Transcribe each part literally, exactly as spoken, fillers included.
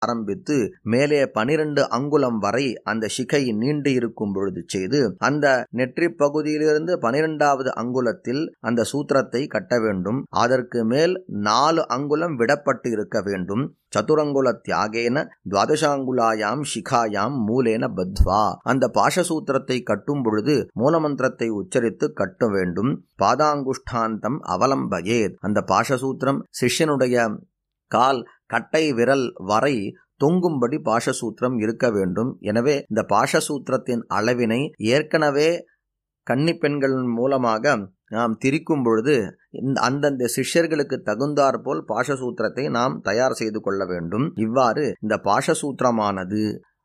ஆரம்பித்து மேலே பனிரெண்டு அங்குலம் வரை அந்த சிகை நீண்டு இருக்கும் பொழுது செய்து அந்த நெற்றி பகுதியிலிருந்து பனிரெண்டாவது அங்குலத்தில் அந்த சூத்திரத்தை கட்ட வேண்டும். அதற்கு மேல் நாலு அங்குலம் விடப்பட்டு இருக்க வேண்டும். சதுரங்குல தியாகேன துவாதசாங்குலாயாம் சிகாயாம் மூலேன பத்வா. அந்த பாசசூத்திரத்தை கட்டும் பொழுது மூலமந்திரத்தை உச்சரித்து கட்ட வேண்டும். பாதாங்குஷ்டாந்தம் அவலம்பயேத். அந்த பாசசூத்திரம் சிஷ்யனுடைய கால் கட்டை விரல் வரை தொங்கும்படி பாசசூத்திரம் இருக்க வேண்டும். எனவே இந்த பாசசூத்திரத்தின் அளவினை ஏற்கனவே கன்னி பெண்களின் மூலமாக நாம் திரிக்கும் பொழுது அந்தந்த சிஷ்யர்களுக்கு தகுந்தாற் போல் பாசசூத்திரத்தை நாம் தயார் செய்து கொள்ள வேண்டும். இவ்வாறு இந்த பாசசூத்திரமானது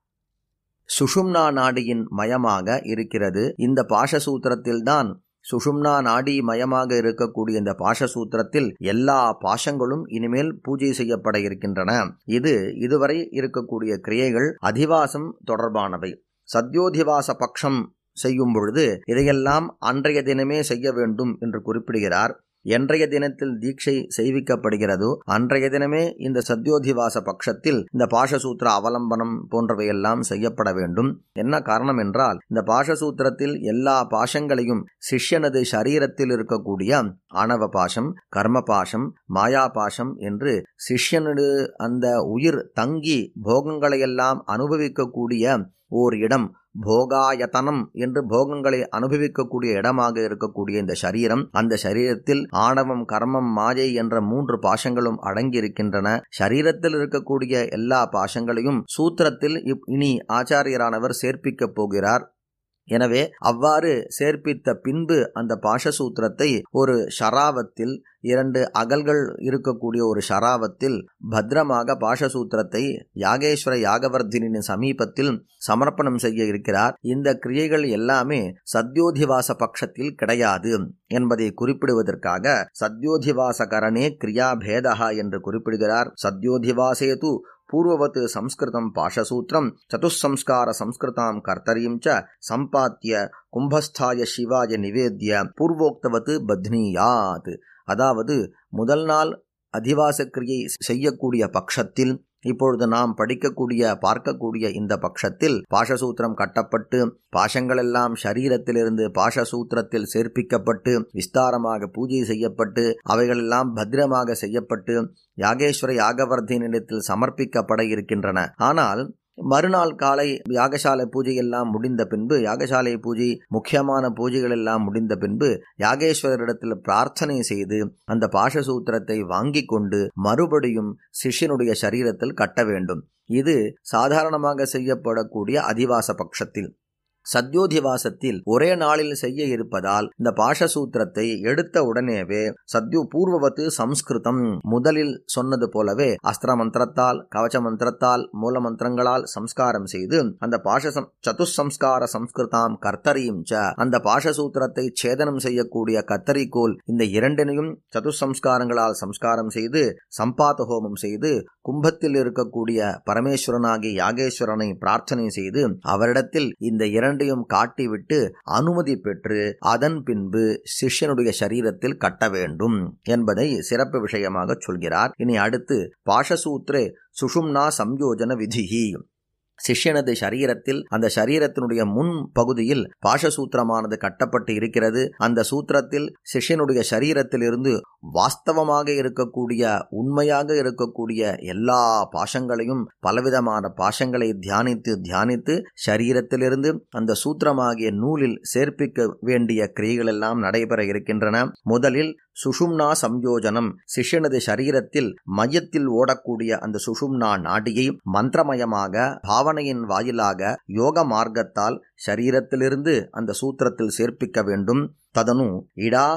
சுஷும்னா நாடியின் மயமாக இருக்கிறது. இந்த பாசசூத்திரத்தில்தான் சுஷும்னா நாடி மயமாக இருக்கக்கூடிய இந்த பாசசூத்திரத்தில் எல்லா பாசங்களும் இனிமேல் பூஜை செய்யப்பட இருக்கின்றன. இது இதுவரை இருக்கக்கூடிய கிரியைகள் அதிவாசம் தொடர்பானவை. சத்யோதிவாச பட்சம் செய்யும் பொழுது இதையெல்லாம் அன்றைய தினமே செய்ய வேண்டும் என்று குறிப்பிடுகிறார். என்றைய தினத்தில் தீட்சை செய்விக்கப்படுகிறதோ அன்றைய தினமே இந்த சத்யோதிவாச பட்சத்தில் இந்த பாசசூத்திர அவலம்பனம் போன்றவையெல்லாம் செய்யப்பட வேண்டும். என்ன காரணம் என்றால் இந்த பாசசூத்திரத்தில் எல்லா பாசங்களையும் சிஷ்யனது சரீரத்தில் இருக்கக்கூடிய ஆணவ பாசம், கர்ம பாசம், மாயா பாசம் என்று சிஷ்யனது அந்த உயிர் தங்கி போகங்களையெல்லாம் அனுபவிக்கக்கூடிய ஓர் இடம், போகாயத்தனம் என்று போகங்களை அனுபவிக்கக்கூடிய இடமாக இருக்கக்கூடிய இந்த சரீரம், அந்த சரீரத்தில் ஆணவம், கர்மம், மாயை என்ற மூன்று பாசங்களும் அடங்கியிருக்கின்றன. சரீரத்தில் இருக்கக்கூடிய எல்லா பாசங்களையும் சூத்திரத்தில் இனி ஆச்சாரியரானவர் சேர்ப்பிக்கப் போகிறார். எனவே அவ்வாறு சேர்ப்பித்த பின்பு அந்த பாசசூத்திரத்தை ஒரு ஷராவத்தில், இரண்டு அகல்கள் இருக்கக்கூடிய ஒரு ஷராவத்தில் பத்திரமாக பாசசூத்திரத்தை யாகேஸ்வர யாகவர்தினின் சமீபத்தில் சமர்ப்பணம் செய்ய இருக்கிறார். இந்த கிரியைகள் எல்லாமே சத்யோதிவாச பட்சத்தில் கிடையாது என்பதை குறிப்பிடுவதற்காக சத்யோதிவாச கரணே கிரியா பேதா என்று குறிப்பிடுகிறார். சத்யோதிவாசேது பூர்வவத் சம்ஸ்கிருதம் பாசசூத்திரம் சதுசம்ஸ்கார சம்ஸ்கிருதாம் கர்த்தரீம் ச சம்பாத்திய கும்பஸ்தாய சிவாய நிவேத்ய பூர்வோக்தவத் பத்னியாத். அதாவது முதல் நாள் அதிவாச கிரியை செய்யக்கூடிய பட்சத்தில், இப்பொழுது நாம் படிக்கக்கூடிய பார்க்கக்கூடிய இந்த பட்சத்தில் பாசசூத்திரம் கட்டப்பட்டு பாசங்களெல்லாம் சரீரத்திலிருந்து பாசசூத்திரத்தில் சேர்ப்பிக்கப்பட்டு விஸ்தாரமாக பூஜை செய்யப்பட்டு அவைகளெல்லாம் பத்திரமாக செய்யப்பட்டு யாகேஸ்வர யாகவர்தினிடத்தில் சமர்ப்பிக்கப்பட இருக்கின்றன. ஆனால் மறுநாள் காலை யாகசாலை பூஜை எல்லாம் முடிந்த பின்பு, யாகசாலை பூஜை முக்கியமான பூஜைகள் எல்லாம் முடிந்த பின்பு யாகேஸ்வரரிடத்தில் பிரார்த்தனை செய்து அந்த பாசசூத்திரத்தை வாங்கி கொண்டு மறுபடியும் சிஷ்யனுடைய சரீரத்தில் கட்ட வேண்டும். இது சாதாரணமாக செய்யப்படக்கூடிய அதிவாச பட்சத்தில். சத்யோதிவாசத்தில் ஒரே நாளில் செய்ய இருப்பதால் இந்த பாசசூத்திரத்தை எடுத்த உடனேவே சத்யோ பூர்வவத்து சம்ஸ்கிருதம் முதலில் சொன்னது போலவே அஸ்திர மந்திரத்தால், கவச்ச மந்திரத்தால், மூல மந்திரங்களால் சம்ஸ்காரம் செய்து அந்த பாச சதுசம்ஸ்கார சம்ஸ்கிருதாம் கர்த்தரீம் ச, அந்த பாசசூத்திரத்தை சேதனம் செய்யக்கூடிய கத்தரிக்கோல், இந்த இரண்டினையும் சதுசம்ஸ்காரங்களால் சம்ஸ்காரம் செய்து சம்பாத ஹோமம் செய்து கும்பத்தில் இருக்கக்கூடிய பரமேஸ்வரனாகி யாகேஸ்வரனை பிரார்த்தனை செய்து அவரிடத்தில் இந்த இரண்டு காட்டிவிட்டு அனுமதி பெற்று அதன் பின்பு சிஷ்யனுடைய சரீரத்தில் கட்ட வேண்டும் என்பதை சிறப்பு விஷயமாக சொல்கிறார். இனி அடுத்து பாசசூத்ரே சுஷும்னா சம்யோஜன விதிஹி. சிஷ்யனது சரீரத்தில் அந்த சரீரத்தினுடைய முன் பகுதியில் பாசசூத்திரமானது கட்டப்பட்டு இருக்கிறது. அந்த சூத்திரத்தில் சிஷ்யனுடைய சரீரத்தில் இருந்து வாஸ்தவமாக இருக்கக்கூடிய, உண்மையாக இருக்கக்கூடிய எல்லா பாசங்களையும், பலவிதமான பாசங்களை தியானித்து தியானித்து சரீரத்திலிருந்து அந்த சூத்திரமாகிய நூலில் சேர்ப்பிக்க வேண்டிய கிரியைகள் எல்லாம் நடைபெற இருக்கின்றன. முதலில் சுஷும்னா சம்யோஜனம். சிஷ்யனது சரீரத்தில் மையத்தில் ஓடக்கூடிய அந்த சுஷும்னா நாடியை மந்திரமயமாக பாவனையின் வாயிலாக யோக மார்க்கத்தால் சரீரத்திலிருந்து அந்த சூத்திரத்தில் சேர்ப்பிக்க வேண்டும். ததனு இடா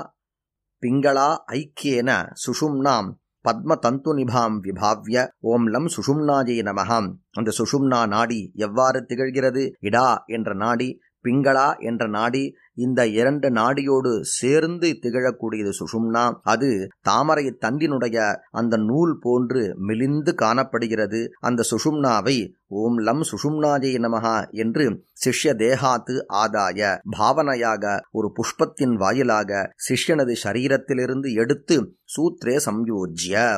பிங்களா ஐக்கியேன சுஷும்னாம் பத்ம தந்து நிபாம் விபாவ்ய ஓம் லம் சுஷும்னாஜே நமஹாம். அந்த சுஷும்னா நாடி எவ்வாறு திகழ்கிறது? இடா என்ற நாடி, பிங்களா என்ற நாடி, இந்த இரண்டு நாடியோடு சேர்ந்து திகழக்கூடியது சுஷும்னா. அது தாமரை தண்டினுடைய அந்த நூல் போன்று மெலிந்து காணப்படுகிறது. அந்த சுஷும்னாவை ஓம் லம் சுஷும்னாஜே நமஹா என்று சிஷ்ய தேகாத்து ஆதாய பாவனையாக ஒரு புஷ்பத்தின் வாயிலாக சிஷ்யனது சரீரத்திலிருந்து எடுத்து சூத்ரே சம்யோஜ்ய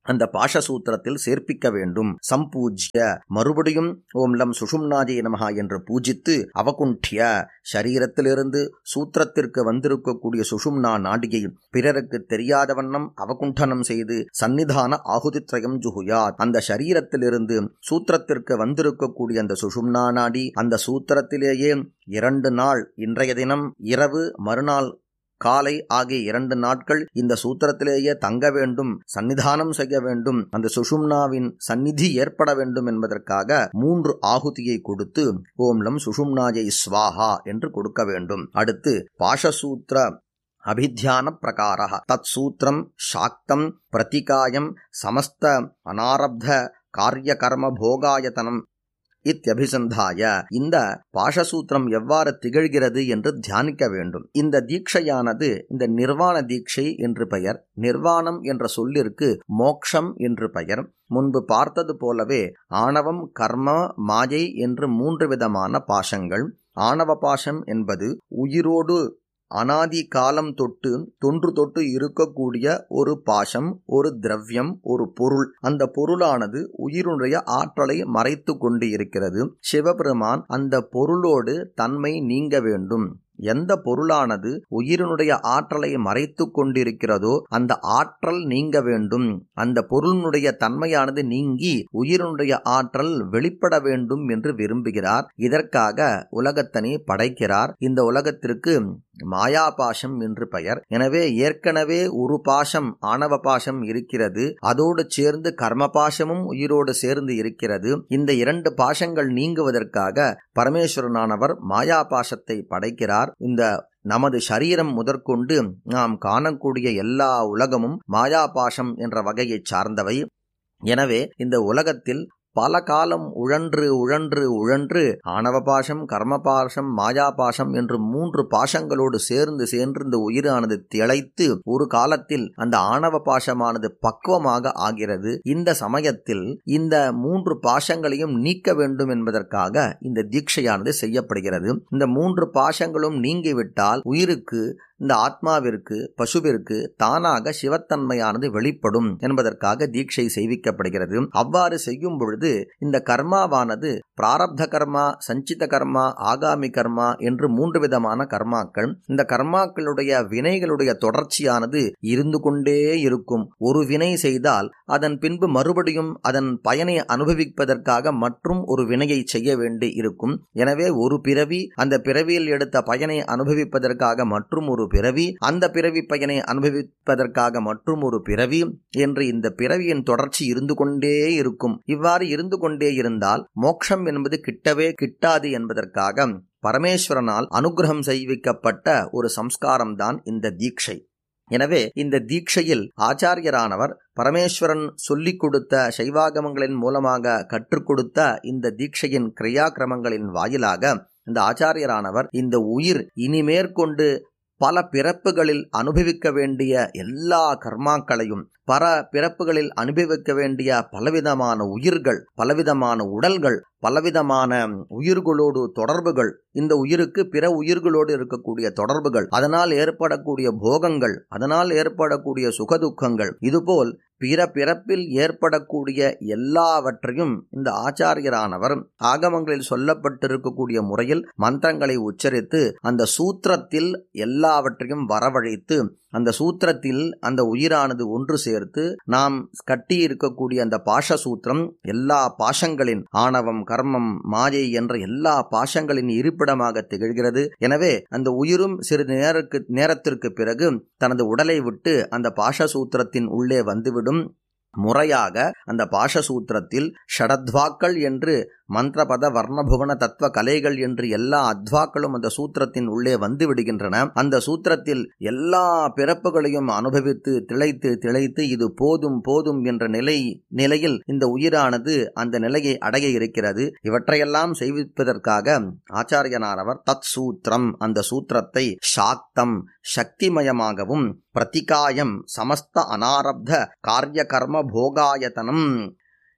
அந்த பாஷசூத்திரத்தில் சேர்ப்பிக்க வேண்டும். சம்பூஜ்ய மறுபடியும் ஓம் லம் சுஷும்னாஜே நமஹா என்று பூஜித்து அவகுண்டிய சரீரத்திலிருந்து சூத்திரத்திற்கு வந்திருக்கக்கூடிய சுஷும்னா நாடியை பிறருக்கு தெரியாத வண்ணம் அவகுண்டனம் செய்து சந்நிதான ஆகுதித்ரயம் ஜுகுயாத். அந்த சரீரத்திலிருந்து சூத்திரத்திற்கு வந்திருக்கக்கூடிய அந்த சுஷும்னா நாடி அந்த சூத்திரத்திலேயே இரண்டு நாள், இன்றைய தினம் இரவு, மறுநாள் காலை ஆகிய இரண்டு நாட்கள் இந்த சூத்திரத்திலேயே தங்க வேண்டும், சன்னிதானம் செய்ய வேண்டும், அந்த சுஷும்னாவின் சந்நிதி ஏற்பட வேண்டும் என்பதற்காக மூன்று ஆகுதியை கொடுத்து ஓம் லம் சுஷும்னாஜை ஸ்வாஹா என்று கொடுக்க வேண்டும். அடுத்து பாஷசூத்திர அபித்யான பிரகாரः தத் சூத்திரம் சாக்தம் பிரதிகாயம் சமஸ்த அனாரப்த காரிய கர்ம போகாயதனம் இத்யபிசந்தாய. இந்த பாஷசூத்திரம் எவ்வாறு திகழ்கிறது என்று தியானிக்க வேண்டும். இந்த தீட்சையானது இந்த நிர்வாண தீட்சை என்று பெயர். நிர்வாணம் என்ற சொல்லிற்கு மோக்ஷம் என்று பெயர். முன்பு பார்த்தது போலவே ஆணவம், கர்ம, மாயை என்று மூன்று விதமான பாஷங்கள். ஆணவ பாஷம் என்பது உயிரோடு அனாதி காலம் தொட்டு தொன்று தொட்டு இருக்கக்கூடிய ஒரு பாசம், ஒரு திரவியம், ஒரு பொருள். அந்த பொருளானது உயிருடைய ஆற்றலை மறைத்து கொண்டு இருக்கிறது. சிவபெருமான் அந்த பொருளோடு தன்மை நீங்க வேண்டும். எந்த பொருளானது உயிரினுடைய ஆற்றலை மறைத்து கொண்டிருக்கிறதோ அந்த ஆற்றல் நீங்க வேண்டும். அந்த பொருளினுடைய தன்மையானது நீங்கி உயிரினுடைய ஆற்றல் வெளிப்பட வேண்டும் என்று விரும்புகிறார். இதற்காக உலகத்தனை படைக்கிறார். இந்த உலகத்திற்கு மாயா பாசம் என்று பெயர். எனவே ஏற்கனவே ஒரு பாசம் ஆணவ பாசம் இருக்கிறது. அதோடு சேர்ந்து கர்ம பாசமும் உயிரோடு சேர்ந்து இருக்கிறது. இந்த இரண்டு பாசங்கள் நீங்குவதற்காக பரமேஸ்வரனானவர் மாயா பாசத்தை படைக்கிறார். இந்த நமது சரீரம் முதற்கொண்டு நாம் காணக்கூடிய எல்லா உலகமும் மாயா பாசம் என்ற வகையை சார்ந்தவை. எனவே இந்த உலகத்தில் பல காலம் உழன்று உழன்று உழன்று ஆணவ பாசம், கர்ம பாசம், மாயா பாசம் என்று மூன்று பாசங்களோடு சேர்ந்து சேர்ந்து இந்த உயிரானது திளைத்து ஒரு காலத்தில் அந்த ஆணவ பாசமானது பக்குவமாக ஆகிறது. இந்த சமயத்தில் இந்த மூன்று பாசங்களையும் நீக்க வேண்டும் என்பதற்காக இந்த தீட்சையானது செய்யப்படுகிறது. இந்த மூன்று பாசங்களும் நீங்கிவிட்டால் உயிருக்கு, இந்த ஆத்மாவிற்கு, பசுவிற்கு தானாக சிவத்தன்மையானது வெளிப்படும் என்பதற்காக தீட்சை செய்விக்கப்படுகிறது. அவ்வாறு செய்யும் பொழுது இந்த கர்மாவானது பிராரப்த கர்மா, சஞ்சித கர்மா, ஆகாமி கர்மா என்று மூன்று விதமான கர்மாக்கள். இந்த கர்மாக்களுடைய வினைகளுடைய தொடர்ச்சியானது இருந்து கொண்டே இருக்கும். ஒரு வினை செய்தால் அதன் பின்பு மறுபடியும் அதன் பயனை அனுபவிப்பதற்காக மற்றும் ஒரு வினையை செய்ய வேண்டி இருக்கும். எனவே ஒரு பிறவி, அந்த பிறவியில் எடுத்த பயனை அனுபவிப்பதற்காக மற்றும் ஒரு பிறவி, அந்த பிறவி பயனை அனுபவிப்பதற்காக மற்றும் ஒரு பிறவி என்று இந்த பிறவியின் தொடர்ச்சி இருந்து கொண்டே இருக்கும். இவ்வாறு இருந்து கொண்டே இருந்தால் மோட்சம் என்பது கிட்டவே கிட்டாது என்பதற்காக பரமேஸ்வரனால் அனுகிரகம் செய்விக்கப்பட்ட ஒரு சம்ஸ்காரம்தான் இந்த தீட்சை. எனவே இந்த தீட்சையில் ஆச்சாரியரானவர் பரமேஸ்வரன் சொல்லிக் கொடுத்த சைவாகமங்களின் மூலமாக கற்றுக் கொடுத்த இந்த தீட்சையின் கிரியாக்கிரமங்களின் வாயிலாக இந்த ஆச்சாரியரானவர் இந்த உயிர் இனிமேற்கொண்டு பல பிறப்புகளில் அனுபவிக்க வேண்டிய எல்லா கர்மாக்களையும், பல பிறப்புகளில் அனுபவிக்க வேண்டிய பலவிதமான உயிர்கள், பலவிதமான உடல்கள், பலவிதமான உயிர்களோடு தொடர்புகள், இந்த உயிருக்கு பிற உயிர்களோடு இருக்கக்கூடிய தொடர்புகள், அதனால் ஏற்படக்கூடிய போகங்கள், அதனால் ஏற்படக்கூடிய சுகதுக்கங்கள், இதுபோல் பிற பிறப்பில் ஏற்படக்கூடிய எல்லாவற்றையும் இந்த ஆச்சாரியரானவர் ஆகமங்களில் சொல்லப்பட்டிருக்கக்கூடிய முறையில் மந்திரங்களை உச்சரித்து அந்த சூத்திரத்தில் எல்லாவற்றையும் வரவழைத்து அந்த சூத்திரத்தில் அந்த உயிரானது ஒன்று சேர்த்து நாம் கட்டி இருக்கக்கூடிய அந்த பாஷசூத்திரம் எல்லா பாஷங்களின் ஆணவம், கர்மம், மாயை என்ற எல்லா பாஷங்களின் இருப்பிடமாக திகழ்கிறது. எனவே அந்த உயிரும் சிறிது நேரக்கு நேரத்திற்கு பிறகு தனது உடலை விட்டு அந்த பாஷசூத்திரத்தின் உள்ளே வந்துவிடும். முறையாக அந்த பாஷசூத்திரத்தில் ஷடத்வாக்கள் என்று மந்திரபத வர்ணபுவன தத்துவ கலைகள் என்று எல்லா அத்வாக்களும் அந்த சூத்திரத்தின் உள்ளே வந்து விடுகின்றன. அந்த சூத்திரத்தில் எல்லா பிறப்புகளையும் அனுபவித்து திளைத்து திளைத்து இது போதும் போதும் என்ற நிலை நிலையில் இந்த உயிரானது அந்த நிலையை அடைய இருக்கிறது. இவற்றையெல்லாம் செய்விப்பதற்காக ஆச்சாரியனானவர் தத் சூத்திரம், அந்த சூத்திரத்தை சாக்தம், சக்திமயமாகவும், பிரதிகாயம், சமஸ்த அனாரப்த காரிய கர்ம போகாயதனம்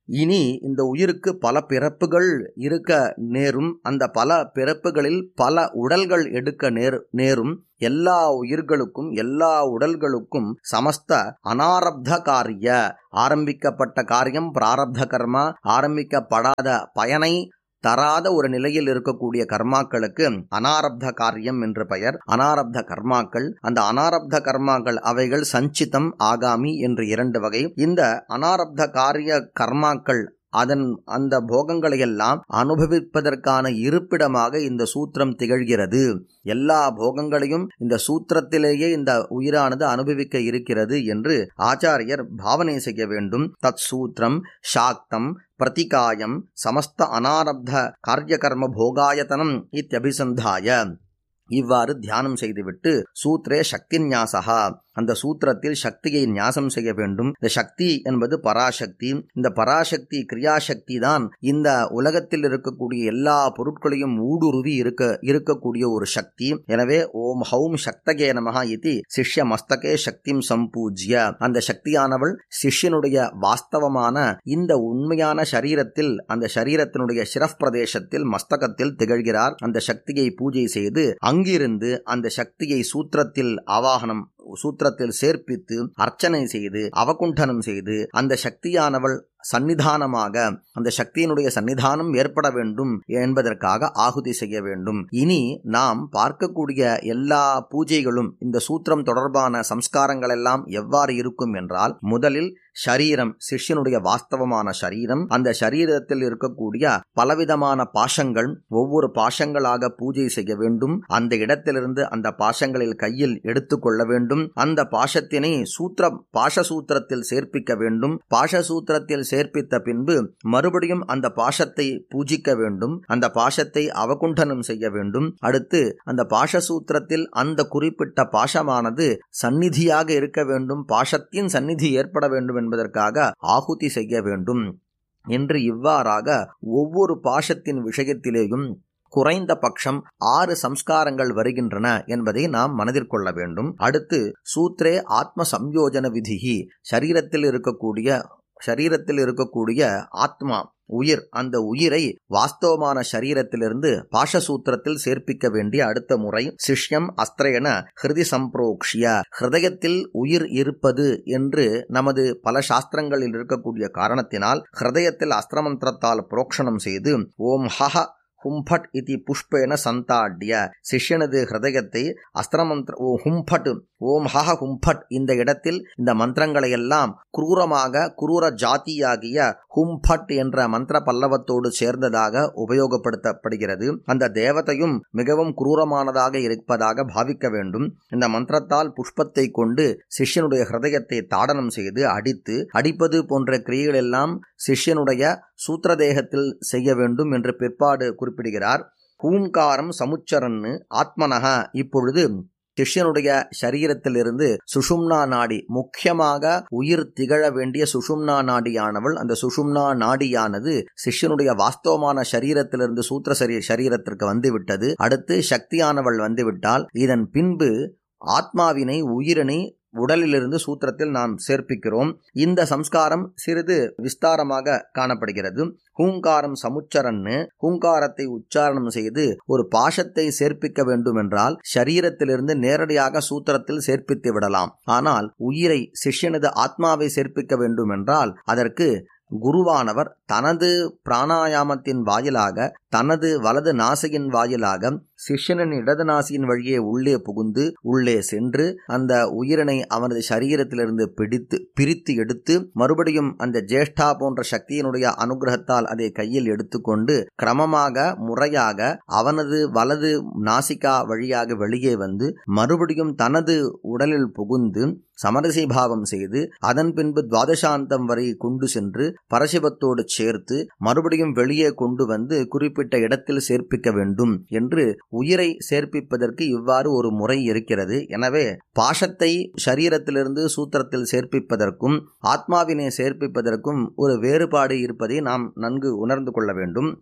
இனி இந்த உயிருக்கு பல பிறப்புகள் இருக்க நேரும். அந்த பல பிறப்புகளில் பல உடல்கள் எடுக்க நேர் நேரும் எல்லா உயிர்களுக்கும் எல்லா உடல்களுக்கும் சமஸ்த அனாரப்த காரிய, ஆரம்பிக்கப்பட்ட காரியம் பிராரப்த கர்மா, ஆரம்பிக்கப்படாத பயனை தராத ஒரு நிலையில் இருக்கக்கூடிய கர்மாக்களுக்கு அனாரப்த காரியம் என்று பெயர். அனாரப்த கர்மாக்கள், அந்த அனாரப்த கர்மாக்கள் அவைகள் சஞ்சிதம் ஆகாமி என்று இரண்டு வகை. இந்த அனாரப்த காரிய கர்மாக்கள் அதன் அந்த போகங்களை எல்லாம் அனுபவிப்பதற்கான இருப்பிடமாக இந்த சூத்திரம் திகழ்கிறது. எல்லா போகங்களையும் இந்த சூத்திரத்திலேயே இந்த உயிரானது அனுபவிக்க இருக்கிறது என்று ஆச்சாரியர் பாவனை செய்ய வேண்டும். தத் சூத்திரம் சாக்தம் பிரதிகாயம் சமஸ்த அனாரப்த காரியகர்ம போகாயத்தனம் இத்யபிசந்தாய. இவ்வாறு தியானம் செய்துவிட்டு சூத்ரே சக்தி ஞாசகா, அந்த சூத்திரத்தில் சக்தியை ஞாசம் செய்ய வேண்டும். இந்த சக்தி என்பது பராசக்தி. இந்த பராசக்தி கிரியாசக்தி தான் இந்த உலகத்தில் இருக்கக்கூடிய எல்லா பொருட்களையும் ஊடுருவி இருக்க இருக்கக்கூடிய ஒரு சக்தி. எனவே ஓம் ஹௌம் சக்தகே நமஹ இதி சிஷ்ய மஸ்தகே சக்திம் சம்பூஜ்ய, அந்த சக்தியானவள் சிஷ்யனுடைய வாஸ்தவமான இந்த உண்மையான சரீரத்தில், அந்த சரீரத்தினுடைய சிரப் பிரதேசத்தில் மஸ்தகத்தில் திகழ்கிறார். அந்த சக்தியை பூஜை செய்து அங்கிருந்து அந்த சக்தியை சூத்திரத்தில் ஆவாகனம் சூத்திரத்தில் சேர்ப்பித்து அர்ச்சனை செய்து அவகுண்டனம் செய்து அந்த சக்தியானவள் சன்னிதானமாக, அந்த சக்தியினுடைய சன்னிதானம் ஏற்பட வேண்டும் என்பதற்காக ஆகுதி செய்ய வேண்டும். இனி நாம் பார்க்கக்கூடிய எல்லா பூஜைகளும் இந்த சூத்திரம் தொடர்பான சம்ஸ்காரங்கள் எல்லாம் எவ்வாறு இருக்கும் என்றால், முதலில் ஷரீரம், சிஷ்யனுடைய வாஸ்தவமான ஷரீரம், அந்த ஷரீரத்தில் இருக்கக்கூடிய பலவிதமான பாசங்கள், ஒவ்வொரு பாசங்களாக பூஜை செய்ய வேண்டும். அந்த இடத்திலிருந்து அந்த பாசங்களில் கையில் எடுத்துக்கொள்ள வேண்டும். அந்த பாசத்தினை சூத்திர பாசசூத்திரத்தில் சேர்ப்பிக்க வேண்டும். பாசசூத்திரத்தில் சேர்ப்பித்த பின்பு மறுபடியும் அந்த பாசத்தை பூஜிக்க வேண்டும். அந்த பாசத்தை அவகுண்டனம் செய்ய வேண்டும். அடுத்து அந்த பாசசூத்திரத்தில் அந்த குறிப்பிட்ட பாசமானது சந்நிதியாக இருக்க வேண்டும். பாசத்தின் சந்நிதி ஏற்பட வேண்டும் என்பதற்காக ஆகுதி செய்ய வேண்டும் என்று இவ்வாறாக ஒவ்வொரு பாசத்தின் விஷயத்திலேயும் குறைந்த பட்சம் ஆறு சம்ஸ்காரங்கள் வருகின்றன என்பதை நாம் மனதில் கொள்ள வேண்டும். அடுத்து சூத்ரே ஆத்ம சம்யோஜன விதிகி, சரீரத்தில் இருக்கக்கூடிய சரீரத்தில் இருக்கக்கூடிய ஆத்மா உயிர், அந்த உயிரை வாஸ்தவமான சரீரத்திலிருந்து பாஷசூத்திரத்தில் சேர்ப்பிக்க வேண்டிய அடுத்த முறை சிஷ்யம் அஸ்திரேன ஹிருதி சம்பிரோக்ஷிய, ஹிருதயத்தில் உயிர் இருப்பது என்று நமது பல சாஸ்திரங்களில் இருக்கக்கூடிய காரணத்தினால் ஹிருதயத்தில் அஸ்திரமந்திரத்தால் புரோக்ஷணம் செய்து ஓம் ஹஹ ஹும்பட் இதி புஷ்பேன சந்தாட்ய, சிஷ்யனது ஹிருதயத்தை அஸ்திரமந்திர ஓ ஹும்பட் ஓம் ஹஹ ஹும்பட் இந்த இடத்தில் இந்த மந்திரங்களை எல்லாம் குரூரமாக குரூர ஜாதியாகிய ஹும்பட் என்ற மந்திர பல்லவத்தோடு சேர்ந்ததாக உபயோகப்படுத்தப்படுகிறது. அந்த தேவதையும் மிகவும் குரூரமானதாக இருப்பதாக பாவிக்க வேண்டும். இந்த மந்திரத்தால் புஷ்பத்தை கொண்டு சிஷ்யனுடைய ஹிருதயத்தை தாடனம் செய்து அடித்து, அடிப்பது போன்ற கிரியைகள் எல்லாம் சிஷ்யனுடைய சூத்திரதேகத்தில் செய்ய வேண்டும் என்று பிற்பாடு குறிப்பிடுகிறார். ஹூங்காரம் சமுச்சரன்னு ஆத்மனக, இப்பொழுது சிஷ்யனுடைய சரீரத்திலிருந்து சுஷும்னா நாடி, முக்கியமாக உயிர் திகழ வேண்டிய சுஷும்னா நாடியானவள், அந்த சுஷும்னா நாடியானது சிஷ்யனுடைய வாஸ்தவமான சரீரத்திலிருந்து சூத்திர சரீ சரீரத்திற்கு வந்துவிட்டது. அடுத்து சக்தியானவள் வந்துவிட்டால் இதன் பின்பு ஆத்மாவினை உயிரினை உடலிலிருந்து சூத்திரத்தில் நாம் சேர்ப்பிக்கிறோம். இந்த சம்ஸ்காரம் சிறிது விஸ்தாரமாக காணப்படுகிறது. ஹூங்காரம் சமுச்சரன்னு, ஹூங்காரத்தை உச்சாரணம் செய்து ஒரு பாஷத்தை சேர்ப்பிக்க வேண்டும் என்றால் சரீரத்திலிருந்து நேரடியாக சூத்திரத்தில் சேர்ப்பித்து விடலாம். ஆனால் உயிரை, சிஷ்யனது ஆத்மாவை சேர்ப்பிக்க வேண்டும் என்றால் அதற்கு குருவானவர் தனது பிராணாயாமத்தின் வாயிலாக, தனது வலது நாசியின் வாயிலாக சிஷ்யனின் இடது நாசியின் வழியே உள்ளே புகுந்து உள்ளே சென்று அந்த உயிரினை அவனது சரீரத்திலிருந்து பிடித்து பிரித்து எடுத்து மறுபடியும் அந்த ஜேஷ்டா போன்ற சக்தியினுடைய அனுகிரகத்தால் அதை கையில் எடுத்துக்கொண்டு கிரமமாக முறையாக அவனது வலது நாசிகா வழியாக வெளியே வந்து மறுபடியும் தனது உடலில் புகுந்து சமரசி பாவம் செய்து அதன் பின்பு துவாதசாந்தம் வரை கொண்டு சென்று பரசிவத்தோடு சேர்த்து மறுபடியும் வெளியே கொண்டு வந்து குறிப்பிட்ட இடத்தில் சேர்ப்பிக்க வேண்டும் என்று உயிரை சேர்ப்பிப்பதற்கு இவ்வாறு ஒரு முறை இருக்கிறது. எனவே பாஷத்தை சரீரத்திலிருந்து சூத்திரத்தில் சேர்ப்பிப்பதற்கும் ஆத்மாவினை சேர்ப்பிப்பதற்கும் ஒரு வேறுபாடு இருப்பதை நாம் நன்கு உணர்ந்து கொள்ள வேண்டும்.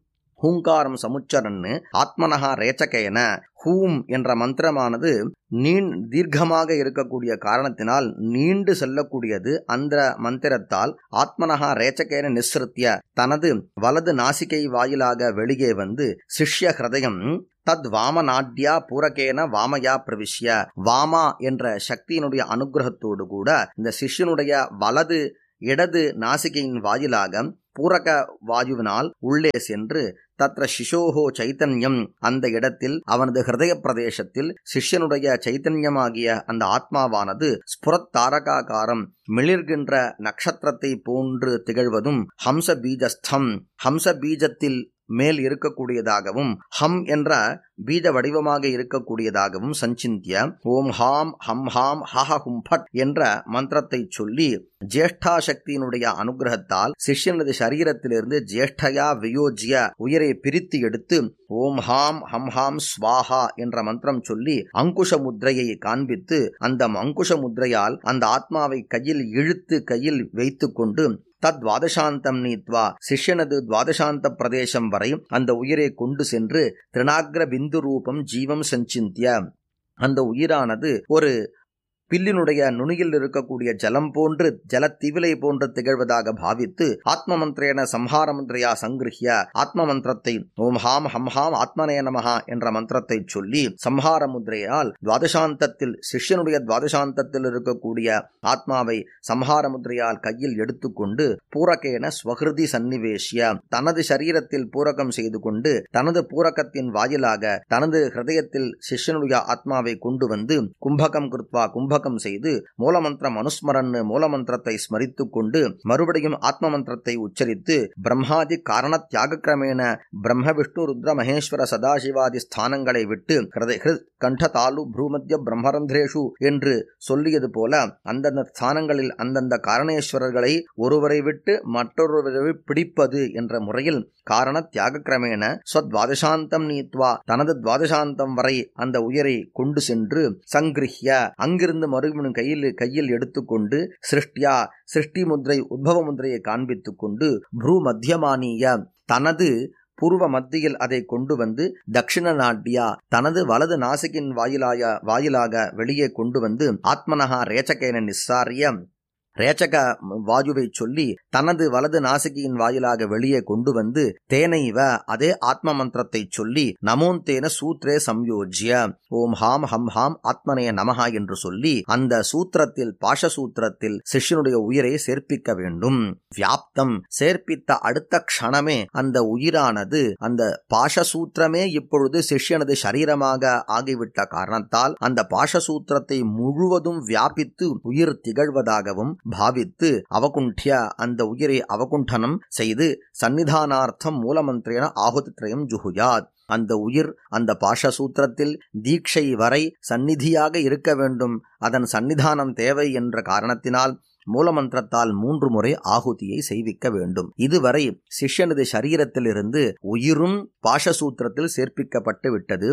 ஹூங்காரம் சமுச்சரன்னு ஆத்மனஹா ரேச்சகேன. ஹூம் என்ற மந்திரமானது நீண் தீர்க்கமாக இருக்கக்கூடிய காரணத்தினால் நீண்டு செல்லக்கூடியது. அந்த மந்திரத்தால் ஆத்மனஹா ரேச்சகேன நிஸ்ருத்திய தனது வலது நாசிகை வாயிலாக வெளியே வந்து சிஷ்ய ஹிருதயம் தத் வாமநாட்யா பூரகேன வாமயா பிரவிஷ்ய. வாமா என்ற சக்தியினுடைய அனுகிரகத்தோடு கூட இந்த சிஷ்யனுடைய வலது இடது நாசிகையின் வாயிலாக பூரக வாயுவினால் உள்ளே சென்று தத்ர சிசோஹோ சைத்தன்யம் அந்த இடத்தில் அவனது ஹிருதய பிரதேசத்தில் சிஷ்யனுடைய சைத்தன்யமாகிய அந்த ஆத்மாவானது ஸ்புரத் தாரகாகாரம் மிளிர்கின்ற நட்சத்திரத்தை போன்று திகழ்வதும் ஹம்ச பீஜஸ்தம் ஹம்ச பீஜத்தில் மேல் இருக்கக்கூடியதாகவும் ஹம் என்ற பீஜ வடிவமாக இருக்கக்கூடியதாகவும் சஞ்சிந்திய ஓம் ஹாம் ஹம் ஹாம் ஹஹ ஹும் ஃபட் என்ற மந்திரத்தை சொல்லி ஜேஷ்டா சக்தியினுடைய அனுகிரகத்தால் சிஷ்யனது சரீரத்திலிருந்து ஜேஷ்டயா வியோஜ்ய உயிரை பிரித்து எடுத்து ஓம் ஹாம் ஹம் ஹாம் ஸ்வாஹா என்ற மந்திரம் சொல்லி அங்குஷ முத்ரையை காண்பித்து அந்த அங்குஷ முத்ரையால் அந்த ஆத்மாவை கையில் இழுத்து கையில் வைத்து கொண்டு தத் துவாதசாந்தம் நீத்வா சிஷ்யனது துவாதசாந்த பிரதேசம் வரை அந்த உயிரை கொண்டு சென்று திருநாக்ர பிந்து ரூபம் ஜீவம் சஞ்சிந்திய அந்த உயிரானது ஒரு பில்லினுடைய நுனியில் இருக்கக்கூடிய ஜலம் போன்று ஜலத்தீவிலை போன்று திகழ்வதாக பாவித்து ஆத்ம மந்திரேன சம்ஹார மந்திரையா சங்கிருஹ்ய ஆத்ம மந்திரத்தை ஓம் ஹாம் ஹம் ஹாம் ஆத்மனே நமஹா என்ற மந்திரத்தை சொல்லி சம்ஹார முத்ரையால் துவாதசாந்தத்தில் சிஷ்யனுடைய துவாதசாந்தத்தில் இருக்கக்கூடிய ஆத்மாவை சம்ஹார முத்ரையால் கையில் எடுத்துக்கொண்டு பூரகேன ஸ்வகிருதி சன்னிவேஷ்ய தனது சரீரத்தில் பூரகம் செய்து கொண்டு தனது பூரகத்தின் வாயிலாக தனது ஹிருதயத்தில் சிஷ்யனுடைய ஆத்மாவை கொண்டு வந்து கும்பகம் கிருத்வா கும்ப செய்து மூலமந்திரம் அனுஸ்மரன் மூலமந்திரத்தை ஸ்மரித்து கொண்டு மறுபடியும் ஆத்ம மந்திரத்தை உச்சரித்து பிரம்மாதி காரண தியாக கிரமேண பிரம்ம விஷ்ணு ருத்ர மகேஸ்வர சதாசிவாதி ஸ்தானங்களை விட்டு கண்ட தாலு ப்ரூமத்திய பிரம்மரந்திரேஷு என்று சொல்லியது போல அந்தந்த ஸ்தானங்களில் அந்தந்த காரணேஸ்வரர்களை ஒருவரை விட்டு மற்றொருவரை பிடிப்பது என்ற முறையில் காரண தியாக கிரமேண ஸ்வத்வாதசாந்தம் நீத்வா தனது துவாதசாந்தம் வரை அந்த உயிரை கொண்டு சென்று சங்கிருஹ்ய அங்கிருந்து மறுபடியும் கையில் கையில் எடுத்துக்கொண்டு சிருஷ்டியா சிருஷ்டி முத்ரை உத்பவ முத்ரையை காண்பித்துக் கொண்டு ப்ரூ மத்தியமானிய தனது பூர்வ மத்தியில் அதை கொண்டு வந்து தட்சிண நாட்டியா தனது வலது நாசிகின் வாயிலாய வாயிலாக வெளியே கொண்டு வந்து ஆத்மனஹா ரேச்சகேன நிஸ்ஸாரிய ரேச்சக வாயுவை சொல்லி தனது வலது நாசிகியின் வாயிலாக வெளியே கொண்டு வந்து தேனைவ அதே ஆத்ம மந்திரத்தை சொல்லி நமோந்தேன சூத்ரே சம்யோஜ்ய ஓம் ஹாம் ஹம் ஹாம் ஆத்மனே நமஹா என்று சொல்லி அந்த சூத்திரத்தில் பாஷசூத்திரத்தில் சிஷ்யனுடைய உயிரை சேர்ப்பிக்க வேண்டும். வியாப்தம் சேர்ப்பித்த அடுத்த க்ஷணமே அந்த உயிரானது அந்த பாஷசூத்திரமே இப்பொழுது சிஷ்யனது சரீரமாக ஆகிவிட்ட காரணத்தால் அந்த பாஷசூத்திரத்தை முழுவதும் வியாபித்து உயிர் திகழ்வதாகவும் பாவித்து அவகுண்டிய அந்த உயிரை அவகுண்டனம் செய்து சன்னிதானார்த்தம் மூலமந்திரேன ஆகுதித்ரயம் ஜுஹுயாத் அந்த உயிர் அந்த பாஷசூத்திரத்தில் தீட்சை வரை சந்நிதியாக இருக்க வேண்டும். அதன் சன்னிதானம் தேவை என்ற காரணத்தினால் மூலமந்திரத்தால் மூன்று முறை ஆகுதியை செய்விக்க வேண்டும். இதுவரை சிஷ்யனது சரீரத்திலிருந்து உயிரும் பாஷசூத்திரத்தில் சேர்ப்பிக்கப்பட்டு விட்டது.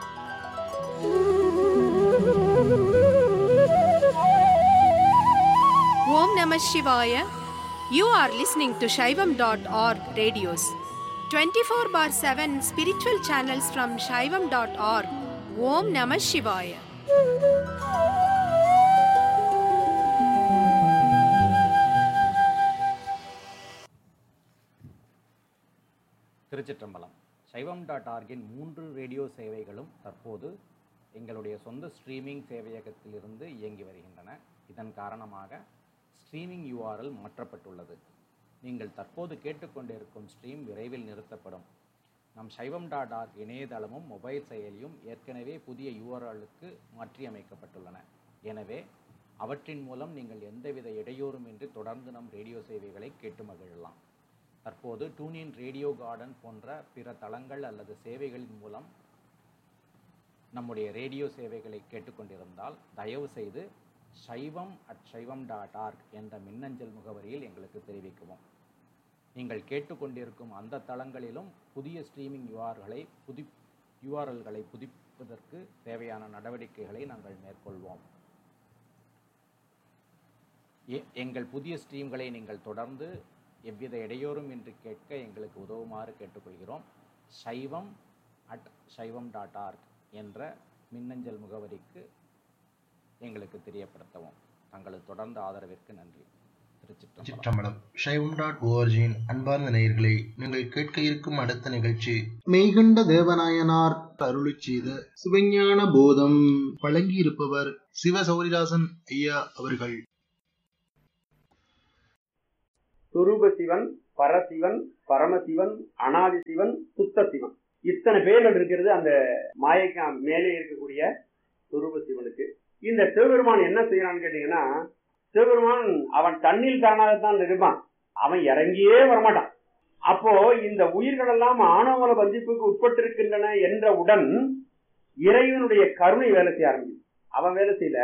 Om Namah Shivaya. You are listening to Shaivam dot org radios. twenty-four bar seven spiritual channels from Shaivam dot org. Om Namah Shivaya. திருச்சிற்றம்பலம். சைவம் டாட் ஆர்கின் மூன்று ரேடியோ சேவைகளும் தற்போது எங்களுடைய சொந்த ஸ்ட்ரீமிங் சேவையகத்திலிருந்து இயங்கி வருகின்றன. இதன் காரணமாக ஸ்ட்ரீமிங் யூஆர்எல் மாற்றப்பட்டுள்ளது. நீங்கள் தற்போது கேட்டுக்கொண்டிருக்கும் ஸ்ட்ரீம் விரைவில் நிறுத்தப்படும். நம் சைவம் டாட் ஆர்க் இணையதளமும் மொபைல் செயலியும் ஏற்கனவே புதிய யூஆர்எலுக்கு மாற்றியமைக்கப்பட்டுள்ளன. எனவே அவற்றின் மூலம் நீங்கள் எந்தவித இடையூறுமின்றி தொடர்ந்து நம் ரேடியோ சேவைகளை கேட்டு மகிழலாம். தற்போது டூனின் ரேடியோ கார்டன் போன்ற பிற தளங்கள் அல்லது சேவைகளின் மூலம் நம்முடைய ரேடியோ சேவைகளை கேட்டுக்கொண்டிருந்தால் தயவு செய்து சைவம் அட் சைவம் டாட் ஆர்க் என்ற மின்னஞ்சல் முகவரியில் எங்களுக்கு தெரிவிக்கவும். நீங்கள் கேட்டுக்கொண்டிருக்கும் அந்த தளங்களிலும் புதிய ஸ்ட்ரீமிங் யூஆர்களை புதி யூஆர்எல்களை புதுப்பிப்பதற்கு தேவையான நடவடிக்கைகளை நாங்கள் மேற்கொள்வோம். எங்கள் புதிய ஸ்ட்ரீம்களை நீங்கள் தொடர்ந்து எவ்வித இடையூறும் இன்றி கேட்க எங்களுக்கு உதவுமாறு கேட்டுக்கொள்கிறோம். சைவம் அட் சைவம் டாட் ஆர்க் என்ற மின்னஞ்சல் முகவரிக்கு எங்களுக்கு தெரியப்படுத்தவும். தங்களது தொடர்ந்த ஆதரவிற்கு நன்றி. திருச்சிற்றம்பலம். சைவம் டாட் ஓஆர்ஜியின் அன்பார்ந்த நேயர்களே, நீங்கள் கேட்க இருக்கும் அடுத்த நிகழ்ச்சி மெய்கண்ட தேவநாயனார் அருளிச் செய்த சிவஞான போதம். வழங்கியிருப்பவர் சிவ சௌரிதாசன் ஐயா அவர்கள். சுரூப சிவன், பரசிவன், பரமசிவன், அனாதி சிவன், சுத்த சிவன், இத்தனை பேர்கள் இருக்கிறது அந்த மாயைக்கு மேலே இருக்கக்கூடிய சுரூப சிவனுக்கு. இந்த சிவபெருமான் என்ன செய்யறான்னு கேட்டீங்கன்னா, சிவபெருமான் அவன் தண்ணில் தானாகத்தான் இருப்பான், அவன் இறங்கியே வரமாட்டான். அப்போ இந்த உயிர்கள் எல்லாம் ஆணவமல பந்திப்புக்கு உட்பட்டிருக்கின்றன என்றவுடன் இறைவனுடைய கருணை வேலை செய்ய ஆரம்பிக்கும். அவன் வேலை செய்யல,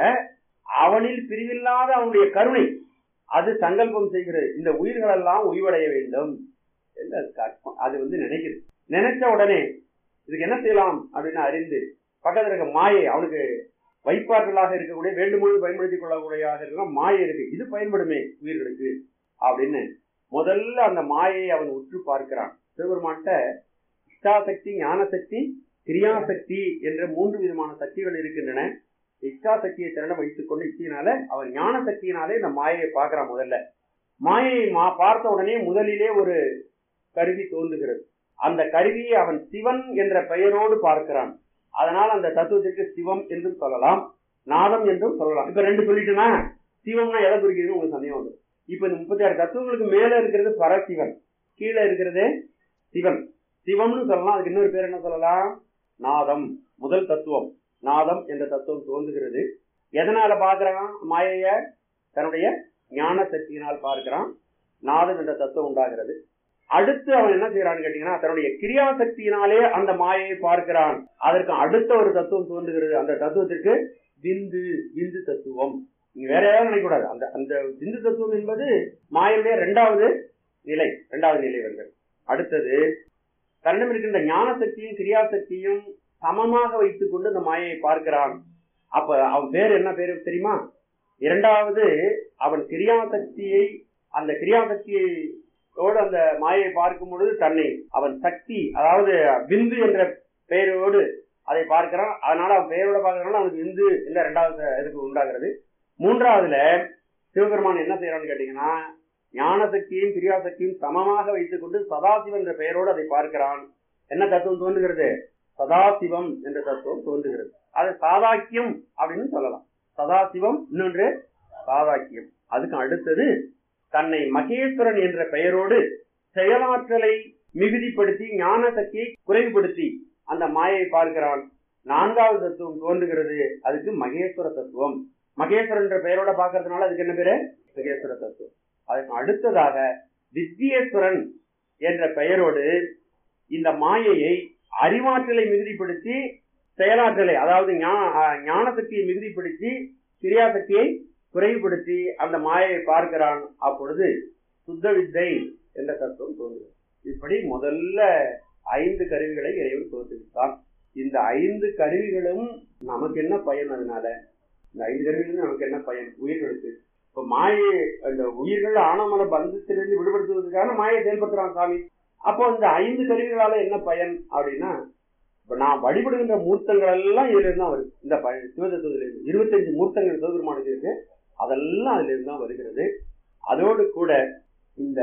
அவனில் பிரிவில்லாத அவனுடைய கருணை அது சங்கல்பம் செய்கிறது, இந்த உயிர்கள் எல்லாம் உய்வடைய வேண்டும் என்று அது வந்து நினைக்குது. நினைச்ச உடனே இதுக்கு என்ன செய்யலாம் அப்படின்னு அறிந்து பக்கத்தில் இருக்க மாயை, அவனுக்கு வைப்பாற்றலாக இருக்கக்கூடிய வேண்டும்போது பயன்படுத்திக் கொள்ளக்கூடியதாக இருக்க மாயை இருக்கு, இது பயன்படுமே உயிர்களுக்கு அப்படின்னு முதல்ல அந்த மாயை அவன் உற்று பார்க்கிறான். சிவபெருமான்கிட்ட இஷ்டாசக்தி, ஞானசக்தி, கிரியாசக்தி என்ற மூன்று விதமான சக்திகள் இருக்கின்றன. இஷ்டாசக்தியை திறனை வைத்துக் கொண்டு இச்சையினால அவன் ஞான சக்தியினாலே இந்த மாயையை பார்க்கிறான். முதல்ல மாயையை மா பார்த்த உடனே முதலிலே ஒரு கருவி தோன்றுகிறது. அந்த கருவியை அவன் சிவன் என்ற பெயரோடு பார்க்கிறான். அதனால் அந்த தத்துவத்திற்கு சிவம் என்றும் சொல்லலாம், நாதம் என்றும் சொல்லலாம். இப்ப ரெண்டு சொல்லிட்டுனா சிவம்னா எதை குறிக்கிறது உங்களுக்கு சந்தேகம் வந்து. இப்ப இந்த முப்பத்தி ஆறு தத்துவங்களுக்கு மேல இருக்கிறது பரசிவன், கீழே இருக்கிறது சிவன். சிவம்னு சொல்லலாம், அதுக்கு இன்னொரு பேர் என்ன சொல்லலாம், நாதம். முதல் தத்துவம் நாதம் என்ற தத்துவம் தோன்றுகிறது. எதனால பார்க்கிறான் மாயைய? தன்னுடைய ஞான சக்தியினால் பார்க்கிறான். நாதம் என்ற தத்துவம் உண்டாகிறது. அடுத்து அவன் என்ன செய்யறான்னு கேட்டீங்கன்னா, தன்னுடைய கிரியா சக்தியினாலே அந்த மாயையை பார்க்கிறான். அதற்கு அடுத்த ஒரு தத்துவம் தோன்றுகிறது. அந்த தத்துவத்திற்கு விந்து விந்து தத்துவம். நீங்க வேற ஏதாவது நினைக்கக்கூடாது. அந்த அந்த விந்து தத்துவம் என்பது மாயையுடைய இரண்டாவது நிலை, இரண்டாவது நிலை வருகிறது. அடுத்தது தன்னிடம் இருக்கின்ற ஞான சக்தியும் கிரியா சக்தியும் சமமாக வைத்துக் கொண்டு அந்த மாயையை பார்க்கிறான். அப்ப அவன் பேர் என்ன பேரு தெரியுமா? இரண்டாவது அவன் கிரியாசக்தியை, அந்த கிரியாசக்தியோடு அந்த மாயையை பார்க்கும் பொழுது தன்னை அவன் சக்தி, அதாவது விந்து என்ற பெயரோடு அதை பார்க்கிறான். அதனால அவன் பெயரோட பார்க்கறதுனால அவனுக்கு விந்து என்ற இரண்டாவது இதுக்கு உண்டாகிறது. மூன்றாவதுல சிவபெருமான் என்ன செய்யறான்னு கேட்டீங்கன்னா, ஞான சக்தியும் கிரியாசக்தியும் சமமாக வைத்துக் கொண்டு சதாசிவன் என்ற பெயரோடு அதை பார்க்கிறான். என்ன தத்துவம் தோன்றுகிறது? சதாசிவம் என்ற தத்துவம் தோன்றுகிறது. அது சாதாக்கியம் அப்படின்னு சொல்லலாம். சதாசிவம், இன்னொன்று சாதாக்கியம். அதுக்கு அடுத்தது தன்னை மகேஸ்வரன் என்ற பெயரோடு செயலாற்றலை மிகுதிப்படுத்தி ஞான சக்தியை குறைவுபடுத்தி அந்த மாயை பார்க்கிறான். நான்காவது தத்துவம் தோன்றுகிறது, அதுக்கு மகேஸ்வர தத்துவம். மகேஸ்வரன் என்ற பெயரோட பார்க்கறதுனால அதுக்கு என்ன பேரு? மகேஸ்வர தத்துவம். அதுக்கு அடுத்ததாக வித்யேஸ்வரன் என்ற பெயரோடு இந்த மாயையை அறிவாற்றலை மிகுதிப்படுத்தி செயலாற்றலை, அதாவது ஞான சக்தியை மிகுதிப்படுத்தி கிரியாசக்தியை குறைவுபடுத்தி அந்த மாயையை பார்க்கிறான். அப்பொழுது சுத்த வித்தை என்ற தத்துவம் தோன்றுகிறது. இப்படி முதல்ல ஐந்து கருவிகளை இறைவன் தோற்றுவித்தான். இந்த ஐந்து கருவிகளும் நமக்கு என்ன பயன்? அதனால இந்த ஐந்து கருவிகளும் நமக்கு என்ன பயன் உயிர்களுக்கு? இப்ப மாயை, அந்த உயிர்கள் ஆணவமல பந்தத்திலிருந்து விடுபடுத்துவதற்கான மாயை செயல்படுத்துறான் சாமி. அப்போ இந்த ஐந்து கருவிகளால என்ன பயன் அப்படின்னா, இப்ப நான் வழிபடுகின்ற மூர்த்தங்கள் எல்லாம் இதுல இருந்தா வருது. இந்த சிவதத்துவத்தில இருந்து இருபத்தஞ்சு மூர்த்தங்கள் சிவபெருமானுக்கு இருக்கு, அதெல்லாம் அதுல இருந்தா வருகிறது. அதோடு கூட இந்த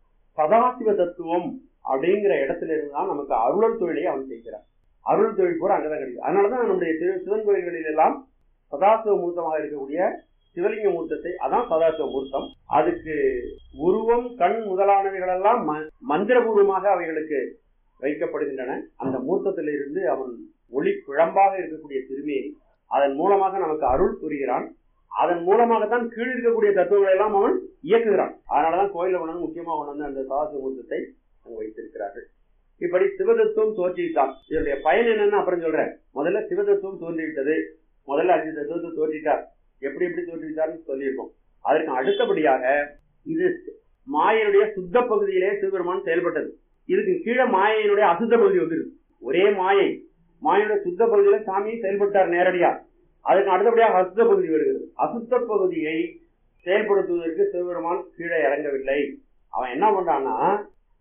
சதாசிவ தத்துவம் அப்படிங்கிற இடத்துல இருந்துதான் நமக்கு அருளல் தொழிலை அவன் செய்கிறான். அருள் தொழில் பூரா அங்கதான் கிடைக்கும். அதனாலதான் நம்முடைய சிவன் கோயில்களில் எல்லாம் சதாசிவ மூர்த்தமாக இருக்கக்கூடிய சிவலிங்க மூர்த்தத்தை, அதான் சதாசிவ மூர்த்தம். அதுக்கு உருவம், கண் முதலானவைகள் எல்லாம் மந்திரபூர்வமாக அவைகளுக்கு வைக்கப்படுகின்றன. அந்த மூர்த்தத்திலிருந்து அவன் ஒளி குழம்பாக இருக்கக்கூடிய திருமையை அதன் மூலமாக நமக்கு அருள் புரிகிறான். அதன் மூலமாகத்தான் கீழ் இருக்கக்கூடிய தத்துவங்களை எல்லாம் அவன் இயக்குகிறான். அதனாலதான் கோயில கொண்டு முக்கியமாக கொண்டு வந்து அந்த சதாசிவ மூர்த்தத்தை அங்கு வைத்திருக்கிறார்கள். இப்படி சிவதத்துவம் தோற்றிவிட்டான். இதனுடைய பயன் என்னன்னு அப்புறம் சொல்றேன். முதல்ல சிவதத்துவம் தோன்றிவிட்டது. முதல்ல அஞ்சு தத்துவத்தை தோற்றிட்டார். எப்படி எப்படி தோற்றிவிட்டார்னு சொல்லியிருக்கோம். அதற்கு அடுத்தபடியாக இது மாயனுடைய சுத்த பகுதியிலே சிவபெருமான் செயல்பட்டது. இதுக்கு கீழே மாயனுடைய அசுத்த பகுதி வந்துருக்கு. ஒரே மாயை, மாயனுடைய சுத்த பகுதியில சாமி செயல்பட்டார் நேரடியா. அதுக்கு அடுத்தபடியாக அசுத்த பகுதி வருகிறது. அசுத்த பகுதியை செயல்படுத்துவதற்கு சிவபெருமான் கீழே இறங்கவில்லை. அவன் என்ன பண்றான்னா,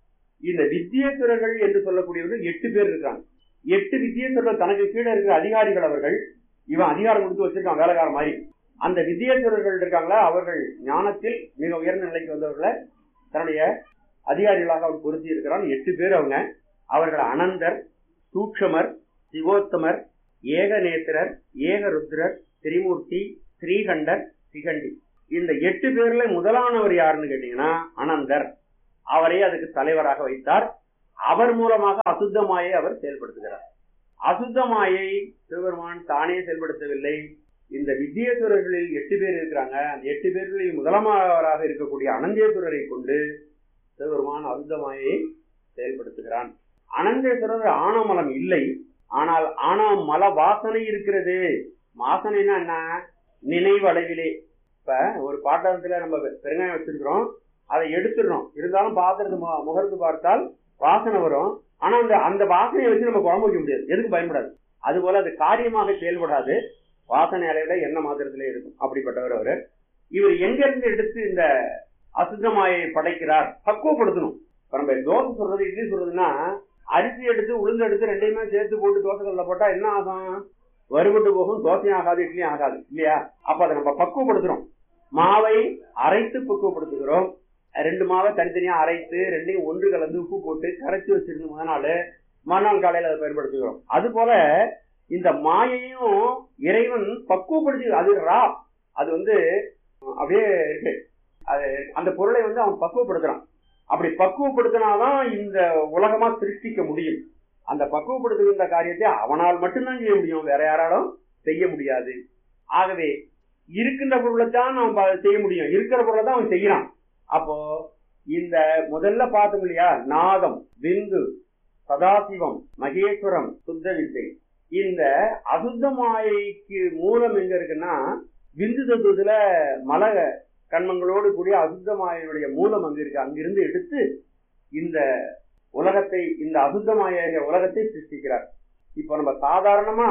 இந்த வித்யேஸ்வரர்கள் என்று சொல்லக்கூடியவர்கள் எட்டு பேர் இருக்காங்க. எட்டு வித்யேஸ்வரர்கள் தனக்கு கீழே இருக்கிற அதிகாரிகள். அவர்கள் இவன் அதிகாரம் கொடுத்து வச்சிருக்கான் வேலைக்கார மாதிரி. அந்த வித்யேஸ்வரர்கள் இருக்காங்களா, அவர்கள் ஞானத்தில் மிக உயர்ந்த நிலைக்கு வந்தவர்களை தன்னுடைய அதிகாரிகளாக அவன் பொருத்தி இருக்கிறான். எட்டு பேர் அவங்க. அவர்கள் அனந்தர், சூக்ஷமர், சிவோத்தமர், ஏகநேத்திரர், ஏகருத்ரர், திரிமூர்த்தி, ஸ்ரீகண்டர், சிகண்டி. இந்த எட்டு பேர்ல முதலானவர் யாருன்னு கேட்டீங்கன்னா அனந்தர். அவரை அதுக்கு தலைவராக வைத்தார். அவர் மூலமாக அசுத்தமாயை அவர் செயல்படுத்துகிறார். அசுத்தமாயை சிவபெருமான் தானே செயல்படுத்தவில்லை. இந்த வித்யேஸ்வரர்களில் எட்டு பேர் இருக்கிறாங்க. அந்த எட்டு பேர்களில் முதலாமவராக இருக்கக்கூடிய அனந்தேஸ்வரரை கொண்டு சிவபெருமான் அசுத்தமாயை செயல்படுத்துகிறான். அனந்தேஸ்வரர் ஆணவமலம் இல்லை, ஆனால் ஆணவ மல வாசனை இருக்கிறது. வாசனைனா என்ன? நினைவு அளவிலே. இப்ப ஒரு பாட்டத்துல நம்ம பெருங்காயம் வச்சிருக்கிறோம், அதை எடுத்துடுறோம், இருந்தாலும் பாத்திரத்து முகர்ந்து பார்த்தால் வாசனை வரும். ஆனா அந்த அந்த வாசனையை வச்சு நம்ம குழம்பு வைக்க முடியாது, எதுக்கு பயன்படாது. அது போல அது காரியமாக செயல்படாது, வாசனை அளவில என்ன மாத்திரத்திலே இருக்கும். அப்படிப்பட்டவர் அவரு. இவர் எங்க இருந்து எடுத்து இந்த அசுத்தமாயை படைக்கிறார்? பக்குவப்படுத்தணும். இப்ப நம்ம தோசை சொல்றது, இட்லி சொல்றதுன்னா அரிசி எடுத்து உளுந்து எடுத்து ரெண்டையுமே சேர்த்து போட்டு தோசைகள்ல போட்டா என்ன ஆகும்? வறுபட்டு போகும், தோசையும் ஆகாது, இட்லியும் ஆகாது இல்லையா? அப்ப அதை நம்ம பக்குவப்படுத்துறோம். மாவை அரைத்து பக்குவப்படுத்துகிறோம். ரெண்டு மாவை தனித்தனியா அரைத்து ரெண்டையும் ஒன்று கலந்து உப்பு போட்டு கரைச்சி வச்சிருந்து முதல் நாள் மறுநாள் காலையில அதை பயன்படுத்துகிறோம். அது போல இந்த மாயையும் இறைவன் பக்குவப்படுத்தி, அது ரா, அது வந்து அப்படியே இருக்கு, அது அந்த பொருளை வந்து அவன் பக்குவப்படுத்துறான். அப்படி பக்குவப்படுத்தினாதான் இந்த உலகமா சிருஷ்டிக்க முடியும். அந்த பக்குவப்படுத்துகின்ற காரியத்தை அவனால் மட்டும்தான் செய்ய முடியும், வேற யாராலும் செய்ய முடியாது. ஆகவே இருக்கின்ற பொருளை தான் அவன் செய்ய முடியும், இருக்கிற பொருளை தான் அவன் செய்யறான். அப்போ இந்த முதல்ல பார்த்தோம் இல்லையா, நாதம், விந்து, சதாசிவம், மகேஸ்வரம், சுத்த வித்தை. இந்த அசுத்த மாயைக்கு மூலம் எங்க இருக்குன்னா விந்து தத்துவத்துல மல கண்மங்களோடு கூடிய அசுத்த மாயையுடைய மூலம் அங்க இருக்கு. அங்கிருந்து எடுத்து இந்த உலகத்தை, இந்த அசுத்த மாய உலகத்தை சிருஷ்டிக்கிறார். இப்ப நம்ம சாதாரணமா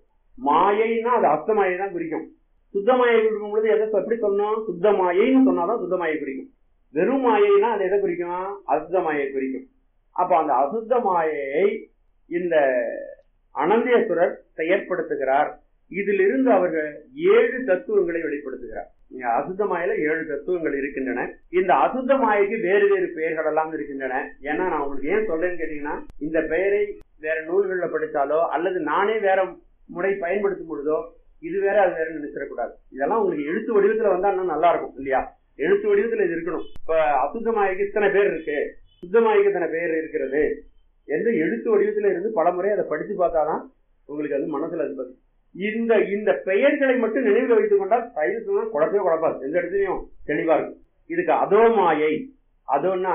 மாயைன்னா அது அசுத்த மாயை தான் குறிக்கும். சுத்த மாயை குறிக்கும் பொழுது எதை எப்படி சொன்னோம்? சுத்த மாயைன்னு சொன்னாதான் சுத்த மாயை குறிக்கும். வெறும் மாயைனா அது எதை குறிக்கும்? அசுத்த மாயை குறிக்கும். அப்ப அந்த அசுத்த மாயை இந்த அனந்தேஸ்வரர் செயற்படுத்துகிறார். இதிலிருந்து அவர்கள் ஏழு தத்துவங்களை வெளிப்படுத்துகிறார். அசுத்த மாயில ஏழு தத்துவங்கள் இருக்கின்றன. இந்த அசுத்த மாயைக்கு வேறு வேறு பெயர்கள் எல்லாம் இருக்கின்றன. ஏன்னா நான் உங்களுக்கு ஏன் சொல்றேன்னு கேட்டீங்கன்னா, இந்த பெயரை வேற நூல்கள்ல படித்தாலோ அல்லது நானே வேற முறை பயன்படுத்தும் பொழுதோ இது வேற அது வேற நினைச்சிடக்கூடாது. இதெல்லாம் உங்களுக்கு எழுத்து வடிவத்துல வந்தா இன்னும் நல்லா இருக்கும் இல்லையா? எழுத்து வடிவத்துல இது இருக்கணும். இப்ப அசுத்த மாயைக்கு இத்தனை பேர் இருக்கு, சுத்த மாயைக்கு இத்தனை பேர் இருக்கிறது என்று எழுத்து வடிவத்துல இருந்து பல முறை அதை படிச்சு பார்த்தாதான் உங்களுக்கு அது மனசுல இருப்பது. இந்த இந்த பெயர்களை மட்டும் நினைவில் வைத்துக் கொண்டால் சைவத்துல குழப்பவே குழப்பாது, எந்த இடத்துலயும் தெளிவா இருக்கும். இதுக்கு அதோ மாயை, அதோன்னா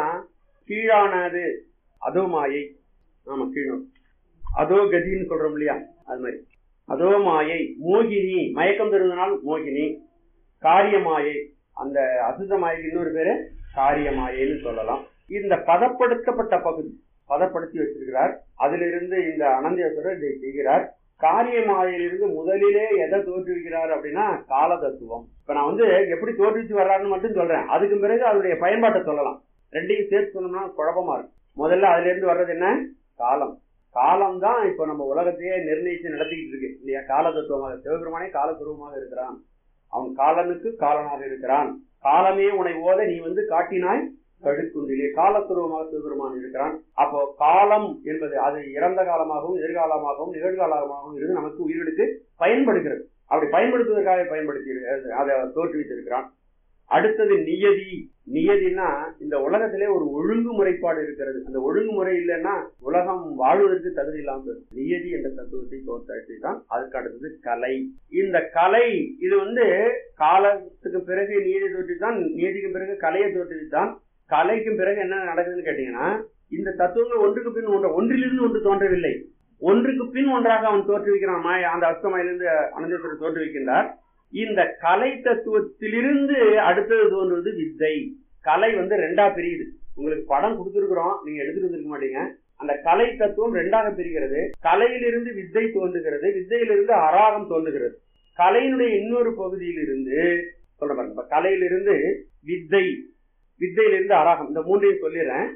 கீழானது, அதோ மாயை, ஆமா கீழும், அதோ கதின்னு சொல்றோம் இல்லையா, அது மாதிரி அதோ மாயை. மோகினி, மயக்கம் தருவதனால் மோகினி. காரியமாயை, அந்த அசுத்த மாயைக்கு இன்னொரு பேரு காரியமாயைன்னு சொல்லலாம். இந்த பதப்படுத்தப்பட்ட பகுதி பதப்படுத்தி வச்சிருக்கிறார். அதிலிருந்து இந்த அனந்தேஸ்வரர் இதை செய்கிறார். காரியமாயிலிருந்து முதலிலே எதை தோற்றுவிக்கிறார் அப்படின்னா கால தத்துவம். இப்ப நான் வந்து எப்படி தோற்றுவிச்சு வர்றாருன்னு மட்டும் சொல்றேன், அதுக்கு பிறகு அதனுடைய பயன்பாட்டை சொல்லலாம். ரெண்டையும் சேர்த்து சொன்னோம்னா குழப்பமா இருக்கும். முதல்ல அதுல இருந்து வர்றது என்ன? காலம். காலம் தான் இப்ப நம்ம உலகத்தையே நிர்ணயிச்சு நடத்திக்கிட்டு இருக்கு இல்லையா? கால தத்துவமாக சிவபெருமானே காலஸ்வரூபமாக இருக்கிறான். அவன் காலனுக்கு காலனாக இருக்கிறான். காலமே உன்னை ஓத நீ வந்து காட்டினாய் கழுக்குண்டிலே, காலஸ்வரூபமாக சிவபெருமான் இருக்கிறான். அப்போ காலம் என்பது அது இறந்த காலமாகவும் எதிர்காலமாகவும் நிகழ்காலமாகவும் இருந்து நமக்கு உயிர்களுக்கு பயன்படுகிறது. அப்படி பயன்படுத்துவதற்காக பயன்படுத்தி அதை தோற்றுவித்திருக்கிறான். அடுத்தது நியதி. நியதினா இந்த உலகத்திலே ஒரு ஒழுங்குமுறைப்பாடு இருக்கிறது. அந்த ஒழுங்குமுறை இல்லைன்னா உலகம் வாழ்வதற்கு தகுதி இல்லாமல் நியதி என்ற தத்துவத்தை தோற்று தான். அதுக்கு அடுத்தது கலை. இந்த கலை இது வந்து காலத்துக்கு பிறகு நியதி தோற்றுவித்தான், நியதிக்கு பிறகு கலையை தோற்றுவித்தான். கலைக்கும் பிறகு என்ன நடக்குதுன்னு கேட்டீங்கன்னா, இந்த தத்துவங்கள் ஒன்றுக்கு பின் ஒன்று, ஒன்றிலிருந்து ஒன்று தோன்றவில்லை, ஒன்றுக்கு பின் ஒன்றாக அவன் தோற்றுவிக்கிறான். மாய அந்த அஸ்தமாயிலிருந்து அனந்தேஸ்வரர் தோற்றுவிக்கின்றார். இந்த கலை தத்துவத்திலிருந்து அடுத்தது தோன்றுவது வித்தை. கலை வந்து ரெண்டா பிரியுது. உங்களுக்கு படம் கொடுத்துருக்கிறோம், நீங்க எடுத்துட்டு வந்துருக்க மாட்டீங்க. அந்த கலை தத்துவம் ரெண்டாக பிரிகிறது. கலையிலிருந்து வித்தை தோன்றுகிறது, வித்தையிலிருந்து அராகம் தோன்றுகிறது. கலையினுடைய இன்னொரு பகுதியிலிருந்து சொல்ற பாருங்க, கலையிலிருந்து வித்தை, வித்தையிலிருந்து அராகம், இந்த மூன்றையும் சொல்லிடுறேன்.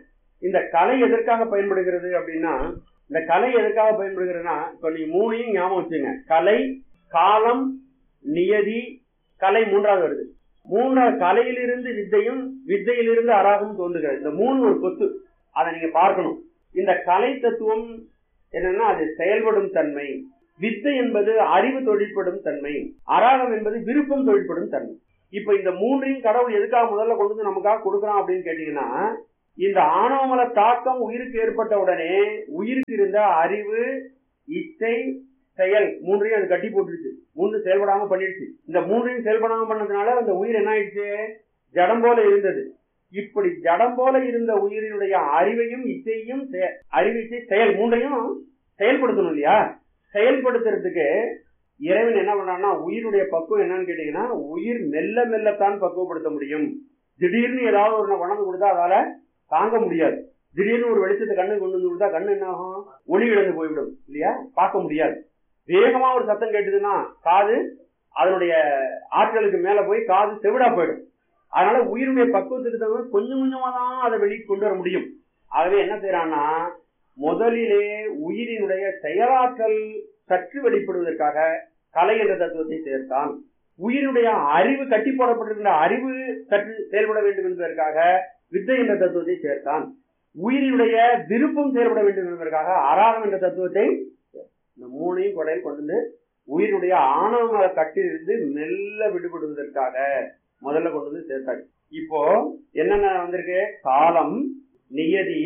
இந்த கலை எதற்காக பயன்படுகிறது அப்படின்னா, இந்த கலை எதற்காக பயன்படுகிறதுனா, இப்ப நீங்க மூணையும் ஞாபகம் வச்சுங்க. கலை, காலம், நியதி, கலை மூன்றாவது வருது. மூன்றாவது கலையிலிருந்து வித்தையும், வித்தையிலிருந்து அராகம் தோன்றுகிறது. இந்த மூணு ஒரு கொத்து, அதை நீங்க பார்க்கணும். இந்த கலை தத்துவம் என்னன்னா, அது செயல்படும் தன்மை. வித்தை என்பது அறிவு தொழிற்படும் தன்மை. அராகம் என்பது விருப்பம் தொழிற்படும் தன்மை. இப்ப இந்த மூன்றையும் கடவுள் எதுக்காக முதல்ல கொண்டு வந்து நமக்காக கொடுக்குறான் அப்படின்னு கேட்டீங்கன்னா, இந்த ஆணவமல தாக்கம் உயிருக்கு ஏற்பட்ட உடனே உயிருக்கு இருந்த அறிவு, இச்சை, செயல் மூன்றையும் அது கட்டி போட்டுருச்சு. மூன்று செயல்படாம பண்ணிடுச்சு. இந்த மூன்றையும் செயல்படாம பண்ணதுனால அந்த உயிர் என்ன ஆயிடுச்சு? ஜடம் போல இருந்தது. இப்படி ஜடம் போல இருந்த உயிரினுடைய அறிவையும் இச்சையும், அறிவு, இச்சை, செயல் மூன்றையும் செயல்படுத்தணும் இல்லையா? செயல்படுத்துறதுக்கு இறைவன் என்ன பண்றான்னா, உயிருடைய பக்குவம் என்னன்னு கேட்டீங்கன்னா, உயிர் மெல்ல மெல்லத்தான் பக்குவப்படுத்த முடியும். திடீர்னு ஏதாவது ஒரு வளர்ந்து கொடுத்தா அதால தாங்க முடியாது. திடீர்னு ஒரு வெளிச்சத்தை கண்ணு கொண்டு வந்து கொடுத்தா கண்ணு என்ன ஆகும்? ஒளி இழந்து போய்விடும் இல்லையா? பார்க்க முடியாது. வேகமா ஒரு சத்தம் கேட்டுதுன்னா காது அதனுடைய ஆற்றலுக்கு மேல போய் காது செவிடா போயிடும். அதனால உயிருடைய பக்குவத்துக்கு தகுந்த கொஞ்சம் கொஞ்சமா தான் அதை வெளியே கொண்டு வர முடியும். ஆகவே என்ன செய்யறான்னா, முதலிலே உயிரினுடைய செயலாற்றல் சற்று வெளிப்படுவதற்காக கலை என்ற தத்துவத்தை சேர்த்தான். உயிரினுடைய அறிவு கட்டி போடப்பட்டிருக்கின்ற அறிவு சற்று செயல்பட வேண்டும் என்பதற்காக வித்தை என்ற தத்துவத்தை சேர்த்தான். உயிரினுடைய விருப்பம் செயல்பட வேண்டும் என்பதற்காக அராகம் என்ற தத்துவத்தை, இந்த மூணையும் கொடையில் கொண்டு வந்து உயிருடைய ஆணவ கட்டிலிருந்து மெல்ல விடுபடுவதற்காக முதல்ல கொண்டு வந்து சேர்த்தாங்க. இப்போ என்னென்ன வந்திருக்கு? காலம், நியதி,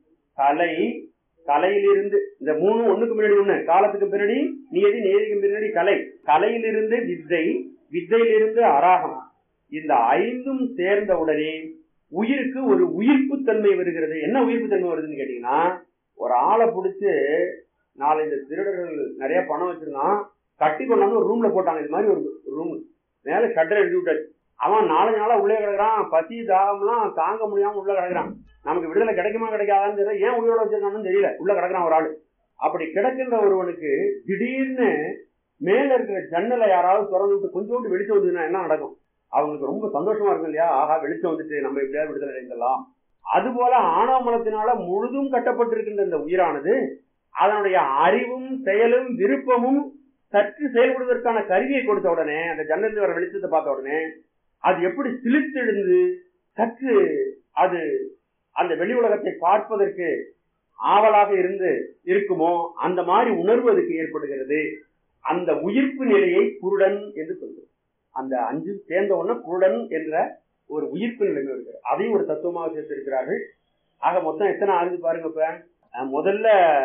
கலை, கலையிலிருந்து இந்த மூணு ஒண்ணுக்கு முன்னாடி ஒண்ணு, காலத்துக்கு பின்னாடி நியதி, நியதிக்கு பின்னாடி கலை, கலையிலிருந்து வித்தை, வித்தையிலிருந்து அராகம். இந்த ஐந்தும் சேர்ந்த உடனே உயிருக்கு ஒரு உயிர்ப்பு தன்மை வருகிறது. என்ன உயிர்ப்பு தன்மை வருதுன்னு கேட்டீங்கன்னா, ஒரு ஆளை பிடிச்சு நாலஞ்சு திருடர்கள் நிறைய பணம் வச்சிருந்தான், கட்டி கொண்டாந்து ஒரு ரூம்ல போட்டாங்க. இது மாதிரி ஒரு ரூம் மேல ஷட்டர் எழுதி விட்டாச்சு. அவன் நாலஞ்சு நாளா உள்ளே கிடக்குறான். பசி தாகம்லாம் தாங்க முடியாம உள்ள கிடக்குறான். நமக்கு விடுதலை கிடைக்குமா கிடைக்காதான்னு தெரியல, ஏன் உயிரோட வச்சிருக்கான்னு தெரியல, உள்ள கிடக்குறான் ஒரு ஆளு. அப்படி கிடக்கின்ற ஒருவனுக்கு திடீர்னு மேல இருக்கிற ஜன்னலை யாராவது திறந்து விட்டு கொஞ்சோண்டு வெளிச்சம் வந்ததுன்னா என்ன நடக்கும்? அவங்களுக்கு ரொம்ப சந்தோஷமா இருக்கும் இல்லையா? ஆகா, வெளிச்சம் வந்துட்டு நம்ம எப்படியாவது விடுதலை அடைந்தலாம். அது போல ஆணவ மலத்தினால முழுதும் கட்டப்பட்டிருக்கின்ற இந்த உயிரானது அதனுடைய அறிவும் செயலும் விருப்பமும் சற்று செயல்படுவதற்கான கருவியை கொடுத்த உடனே, அந்த ஜன்னலில் வர வெளிச்சத்தை பார்த்த உடனே அது எப்படி சிலிர்த்தெழுந்து சற்று அது அந்த வெளி உலகத்தை பார்ப்பதற்கு ஆவலாக இருந்து இருக்குமோ, அந்த மாதிரி உணர்வு அதுக்கு ஏற்படுகிறது. அந்த உயிர்ப்பு நிலையை குருடன் என்று சொல்றது. அந்த அஞ்சு சேர்ந்த உடனே குருடன் என்ற ஒரு உயிர்ப்பு நிலைமை இருக்கிறது. அதையும் ஒரு தத்துவமாக சேர்த்திருக்கிறார்கள். ஆக மொத்தம் எத்தனை ஆகுது பாருங்க. இப்ப முதல்ல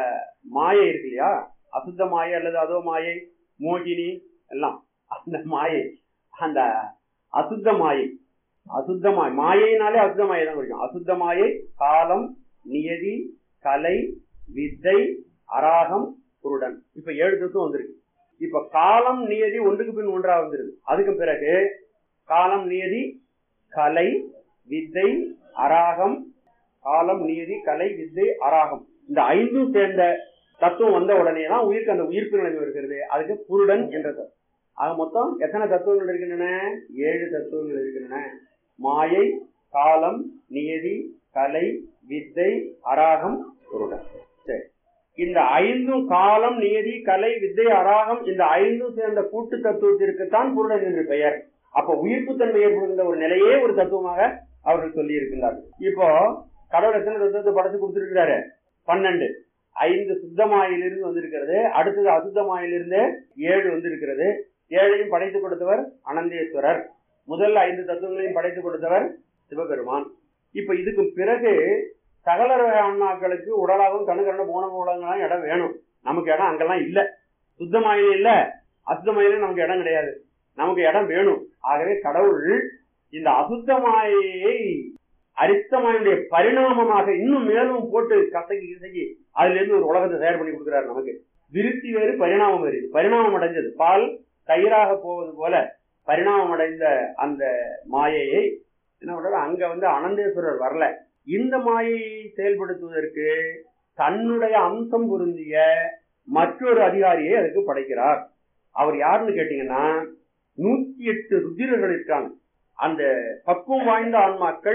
மாயை இருக்கு இல்லையா? அசுத்த மாயை அல்லது அதோ மாயை, மோகினி எல்லாம் அந்த மாயை, அந்த அசுத்த மாயை, அசுத்த மாயை, மாயைனாலே அசுத்த மாயை தான் குறிக்கும். அசுத்த மாயை, காலம், நியதி, கலை, வித்தை, அராகம், குருடன். இப்ப ஏழு தத்துவம் வந்திருக்கு. இப்ப காலம், நியதி ஒன்றுக்கு பின் ஒன்றா வந்துருக்கு. அதுக்கு பிறகு காலம், நியதி, கலை, வித்தை, அராகம், காலம், நியதி, கலை, வித்தை, அராகம், இந்த ஐந்தும் சேர்ந்த தத்துவம் வந்த உடனே தான் உயிருக்கு அந்த உயிர்ப்பு நிலைமை வருகிறது. அதுக்கு புருடன் என்ற தத்துவம். ஆக மொத்தம் எத்தனை தத்துவங்கள் இருக்கின்றன? ஏழு தத்துவங்கள் இருக்கின்றன. மாயை, காலம், நியதி, கலை, வித்தை, அராகம், புருடன். சரி, இந்த ஐந்தும் காலம், நியதி, கலை, வித்தை, அராகம் இந்த ஐந்தும் சேர்ந்த கூட்டு தத்துவத்திற்குத்தான் புருடன் என்று பெயர். அப்ப உயிர்ப்பு தன்மை ஏற்படுகின்ற ஒரு நிலையே ஒரு தத்துவமாக அவர்கள் சொல்லி இருக்கின்றார்கள். இப்போ கடவுள் எத்தனை தத்துவத்தை படைச்சு கொடுத்திருக்கிறாரு? பன்னெண்டு. ஐந்து சுத்தமாயிலிருந்து வந்திருக்கிறது. அடுத்தது அசுத்தமாயிலிருந்து ஏழு வந்திருக்கிறது. ஏழையும் படைத்து கொடுத்தவர் அனந்தேஸ்வரர். முதல் ஐந்து தத்துவங்களையும் படைத்து கொடுத்தவர் சிவபெருமான். இப்ப இதுக்கு பிறகு சகல ஆன்மாக்களுக்கு உடலாகவும் கண்ணுக்கண்ட போன உலகங்களாம் இடம் வேணும். நமக்கு இடம் அங்கெல்லாம் இல்ல. சுத்தமாயிலே இல்ல, அசுத்தமாயிலே நமக்கு இடம் கிடையாது. நமக்கு இடம் வேணும். ஆகவே கடவுள் இந்த அசுத்தமாயை அரித்தமாயுடைய பரிணாமமாக இன்னும் மேலும் போட்டு கசக்கி கிசக்கி அதுல இருந்து ஒரு உலகத்தை தயார் பண்ணி கொடுக்கிறார் நமக்கு. விருத்தி வேறு, பரிணாமம் வேறு. பரிணாமம் அடைஞ்சது பால் தயிராக போவது போல பரிணாமம் அடைந்த அந்த மாயையை என்ன பண்றாரு? அங்க வந்து அனந்தேஸ்வரர் வரல. இந்த மாயையை செயல்படுத்துவதற்கு தன்னுடைய அம்சம் பொருந்திய மற்றொரு அதிகாரியை அதுக்கு படைக்கிறார். அவர் யாருன்னு கேட்டீங்கன்னா, நூத்தி எட்டு ருத்திரர்கள் இருக்காங்க. அந்த பக்குவம் வாய்ந்த ஆன்மாக்கள்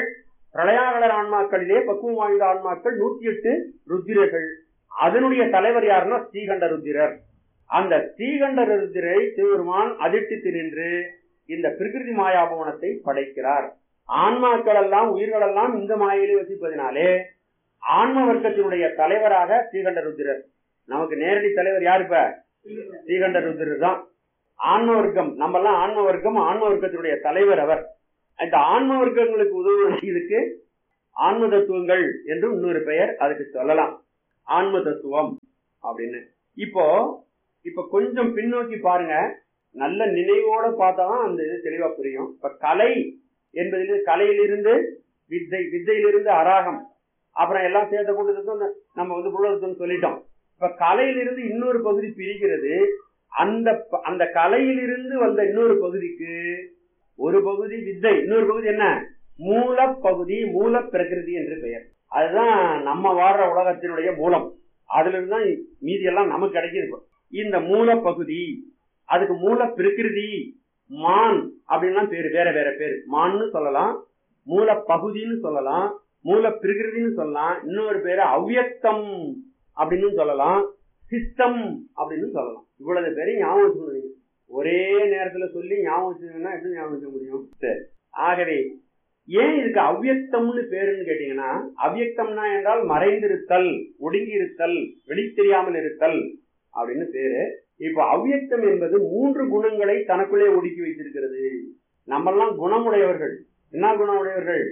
பிரளயாகலர் ஆன்மாக்களிலே பக்குவம் வாய்ந்த ஆன்மாக்கள் நூத்தி எட்டு ருத்திரர்கள். அதனுடைய தலைவர் யாருன்னா ஸ்ரீகண்ட ருத்திரர். அந்த ஸ்ரீகண்ட ருத்திரை சிவபெருமான் அதிர்ஷ்டித்து நின்று இந்த பிரகிருதி மாயாபவனத்தை படைக்கிறார். ஆன்மாக்கள் எல்லாம் உயிர்கள் எல்லாம் இந்த மாயிலே வசிப்பதினாலே ஆன்ம வர்க்கத்தினுடைய தலைவராக ஸ்ரீகண்ட ருத்திரர். நமக்கு நேரடி தலைவர் யாரு? இப்ப ஸ்ரீகண்ட ருத்திரர் தான். ஆன்ம வர்க்கம், நம்ம எல்லாம் ஆன்ம வர்க்கம், ஆன்ம வர்க்கத்தினுடைய தலைவர் அவர். இந்த ஆன்ம வர்க்கங்களுக்கு உதவும் இதுக்கு ஆன்ம தத்துவங்கள் என்று இன்னொரு பெயர் அதுக்கு சொல்லலாம். ஆன்ம தத்துவம் அப்படின்னு. இப்போ இப்ப கொஞ்சம் பின்னோக்கி பாருங்க, நல்ல நினைவோட பார்த்தாதான் அந்த இது தெளிவா புரியும். இப்ப கலை என்பதில் கலையிலிருந்து வித்தை, வித்தையிலிருந்து அராகம், அப்புறம் எல்லாம் சேர்த்த கூட்டத்துக்கும் நம்ம வந்து புலத்துன்னு சொல்லிட்டோம். இப்ப கலையிலிருந்து இன்னொரு பகுதி பிரிக்கிறது. அந்த அந்த கலையிலிருந்து வந்த இன்னொரு பகுதிக்கு ஒரு பகுதி வித்தை, இன்னொரு பகுதி என்ன? மூல பகுதி, மூல பிரகிருதி என்று பெயர். அதுதான் நம்ம வாழ்ற உலகத்தினுடைய மூலம். அதுல இருந்துதான் மீதி எல்லாம் நமக்கு கிடைக்கிது. இந்த மூல பகுதி, அதுக்கு மூல பிரகிருதி, மான் அப்படின்லாம் பேரு, வேற வேற பேரு. மான்னு சொல்லலாம், மூல பகுதின்னு சொல்லலாம், மூல பிரகிருதின்னு சொல்லலாம், இன்னொரு பேரு அவ்யக்தம் அப்படின்னு சொல்லலாம், சிஸ்டம் அப்படின்னு சொல்லலாம். இவ்வளவு பேரை ஞாபகம் வச்சுக்கணும். ஒரே நேரத்துல சொல்லி ஞாபகம் வச்சுக்கணும்னா எப்படி ஞாபகம் வச்சுக்க முடியும்? சரி, ஆகவே ஏன் இதுக்கு அவ்யக்தம்னு பேருன்னு கேட்டீங்கன்னா, அவ்யக்தம்னா என்றால் மறைந்திருத்தல், ஒடுங்கி இருத்தல், வெளி தெரியாமல் இருத்தல் அப்படின்னு பேரு. இப்ப அவ்யக்தம் என்பது மூன்று குணங்களை தனக்குள்ளே ஒடுக்கி வைத்திருக்கிறது. நம்ம எல்லாம் குணமுடையவர்கள். என்ன குணமுடையவர்கள்?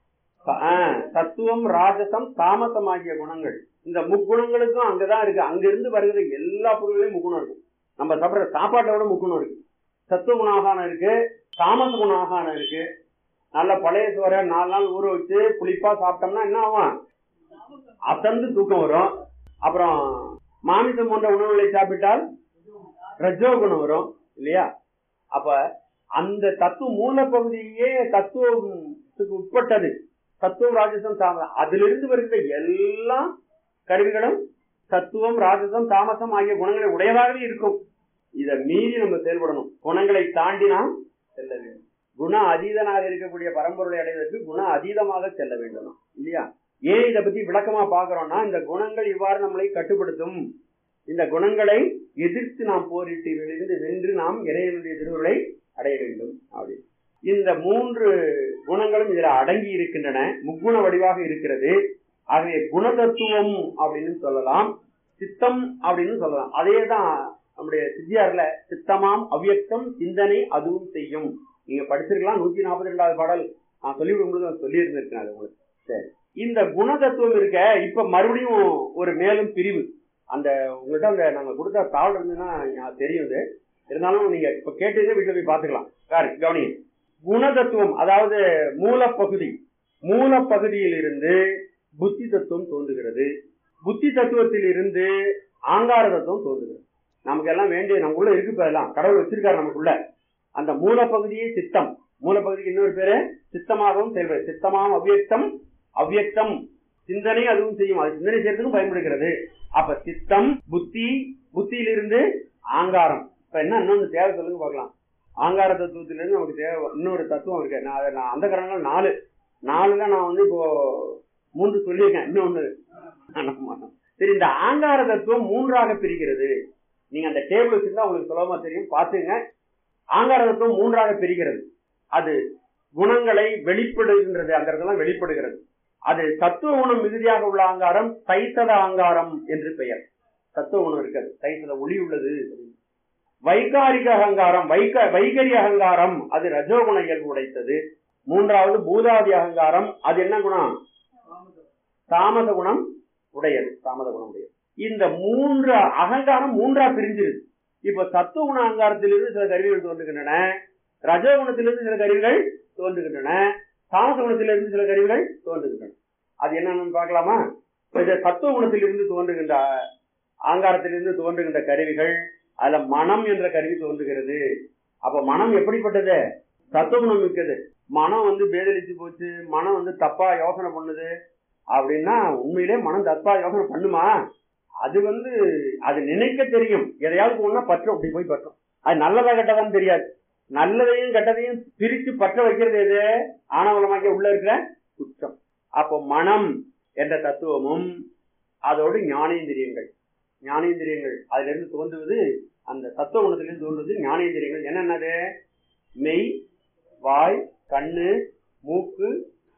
தத்துவம், ராஜசம், தாமசம் ஆகிய குணங்கள். இந்த முக்குணங்களுக்கும் அங்கதான் இருக்கு. அங்கிருந்து வருகிற எல்லா பொருள்களையும் முக்குணம் இருக்கும். நம்ம சாப்பிடுற சாப்பாட்டோட முக்குணம் இருக்கு. சத்துவ குணாகானம் இருக்கு, தாமச குணாகானம் இருக்கு. நல்ல பழைய சோற நாலு நாள் ஊற வச்சு புளிப்பா சாப்பிட்டோம்னா என்ன ஆகும்? அசந்து தூக்கம் வரும். அப்புறம் மாமிசம் போன்ற உணவுகளை சாப்பிட்டால் ரஜோ குணம் வரும் இல்லையா? அப்ப அந்த தத்துவ மூல பகுதியே தத்துவத்துக்கு உட்பட்டது. தத்துவம், ராஜசம், தாமசம், அதிலிருந்து வருகிற எல்லா கருவிகளும் தத்துவம், ராஜசம், தாமசம் ஆகிய குணங்களை உடையதாகவே இருக்கும். இதை மீறி நம்ம செயல்படணும். குணங்களை தாண்டி நாம் செல்ல வேண்டும். குண அதீதனாக இருக்கக்கூடிய பரம்பொருளை அடைவதற்கு குண அதீதமாக செல்ல வேண்டும் இல்லையா? ஏன் இதை பத்தி விளக்கமா பாக்குறோம்னா, இந்த குணங்கள் இவ்வாறு நம்மளை கட்டுப்படுத்தும். இந்த குணங்களை எதிர்த்து நாம் போரிட்டு இருந்து வென்று நாம் இறைவனுடைய திருவுருளை அடைய வேண்டும். அப்படி இந்த மூன்று குணங்களும் இதுல அடங்கி இருக்கின்றன, முக்குண வடிவாக இருக்கிறது. ஆகவே குணதத்துவம் அப்படின்னு சொல்லலாம், சித்தம் அப்படின்னு சொல்லலாம். அதேதான் நம்முடைய சித்தியார்ல சித்தமாம் அவ்யக்தம் சிந்தனை அதுவும் செய்யும். நீங்க படிச்சிருக்கலாம். நூத்தி நாற்பத்தி ரெண்டாவது பாடல் நான் சொல்லிவிடும்போது சொல்லி இருந்திருக்கேன் அது உங்களுக்கு. சரி, இந்த குணதத்துவம் இருக்க இப்ப மறுபடியும் ஒரு மேலும் பிரிவு. அந்த உங்கள்கிட்ட அந்த நாங்க கொடுத்த தாள் இருந்ததுன்னா தெரியும். இருந்தாலும் நீங்க இப்ப கேட்டதே வீட்டுல போய் பாத்துக்கலாம். சாரி கவனி. குணதத்துவம் அதாவது மூலப்பகுதி, மூலப்பகுதியில் இருந்து புத்தி தத்துவம் தோன்றுகிறது. புத்தி தத்துவத்தில் இருந்து ஆங்கார தத்துவம் தோன்றுகிறது. நமக்கு எல்லாம் வேண்டிய நமக்குள்ள இருக்கு, எல்லாம் கடவுள் வச்சிருக்காரு நமக்குள்ள. அந்த மூலப்பகுதியே சித்தம். மூலப்பகுதிக்கு இன்னொரு பேரு சித்தமாகவும் செயல்படுது. சித்தமாம் அவ்யக்தம், அவ்யக்தம் சிந்தனை அதுவும் செய்யும். அது சிந்தனை செய்யறதுக்கும் பயன்படுகிறது. அப்ப சித்தம், புத்தி, புத்தியிலிருந்து ஆங்காரம். இப்ப என்ன இன்னொன்னு தேவை சொல்லுங்க பார்க்கலாம். ஆங்கார தத்துவத்திலிருந்து நமக்கு தேவை இன்னொரு தத்துவம் இருக்கு. நான் அதை நான் அந்த காரணம் நாலு நாலுல நான் வந்து இப்போ மூன்று சொல்லியிருக்கேன். இன்னொன்னு சரி, இந்த ஆங்கார தத்துவம் மூன்றாக பிரிக்கிறது. நீங்க அந்த டேபிள் வச்சிருந்தா உங்களுக்கு சுலபமா தெரியும், பாத்துங்க. ஆங்கார தத்துவம் மூன்றாக பிரிக்கிறது. அது குணங்களை வெளிப்படுகின்றது, அந்த இடத்துல வெளிப்படுகிறது. அது தத்துவ குணம் மிகுதியாக உள்ள ஆங்காரம் தைத்தத ஆங்காரம் என்று பெயர். தத்துவ குணம் இருக்கிறது, தைத்தத ஒளி உள்ளது. வைகாரிக அகங்காரம், வைக வைகரி அகங்காரம் அது ரஜோகுண இயல்பு உடைத்தது. மூன்றாவது பூதாதி அகங்காரம், அது என்ன குணம்? தாமத குணம் உடையது. தாமத குணம் உடையது. இந்த மூன்று அகங்காரம் மூன்றா பிரிஞ்சிருது. இப்ப சத்துவ குண அகங்காரத்திலிருந்து சில கருவிகள் தோன்றுகின்றன, ரஜோகுணத்திலிருந்து சில கருவிகள் தோன்றுகின்றன, தாமச குணத்திலிருந்து சில கருவிகள் தோன்றுகின்றன. அது என்னன்னு பார்க்கலாமா? சத்துவ குணத்திலிருந்து தோன்றுகின்ற ஆங்காரத்திலிருந்து தோன்றுகின்ற கருவிகள், அதுல மனம் என்ற கருவி தோன்றுகிறது. அப்ப மனம் எப்படிப்பட்டது? சத்துவகுணம் மிக்கது. மனம் வந்து பேதலிச்சு போச்சு, மனம் வந்து தப்பா யோசனை பண்ணுது அப்படின்னா உண்மையிலே மனம் தப்பா யோசனை பண்ணுமா? அது வந்து அது நினைக்க தெரியும். எதையாவது ஒண்ணா பற்றும், அப்படி போய் பற்றும். அது நல்லதா கெட்டதான்னு தெரியாது. நல்லதையும் கெட்டதையும் பிரித்து பற்ற வைக்கிறது எது? ஆணவலமாக்கிய உள்ள இருக்கிற துச்சம். அப்போ மனம் என்ற தத்துவமும் அதோடு ஞானேந்திரியங்கள் ஞானேந்திரியங்கள் அதுல இருந்து தோன்றுவது, அந்த தத்துவ குணத்திலிருந்து தோன்றுவது ஞானேந்திரியங்கள். என்னென்னது? மெய், வாய், கண்ணு, மூக்கு,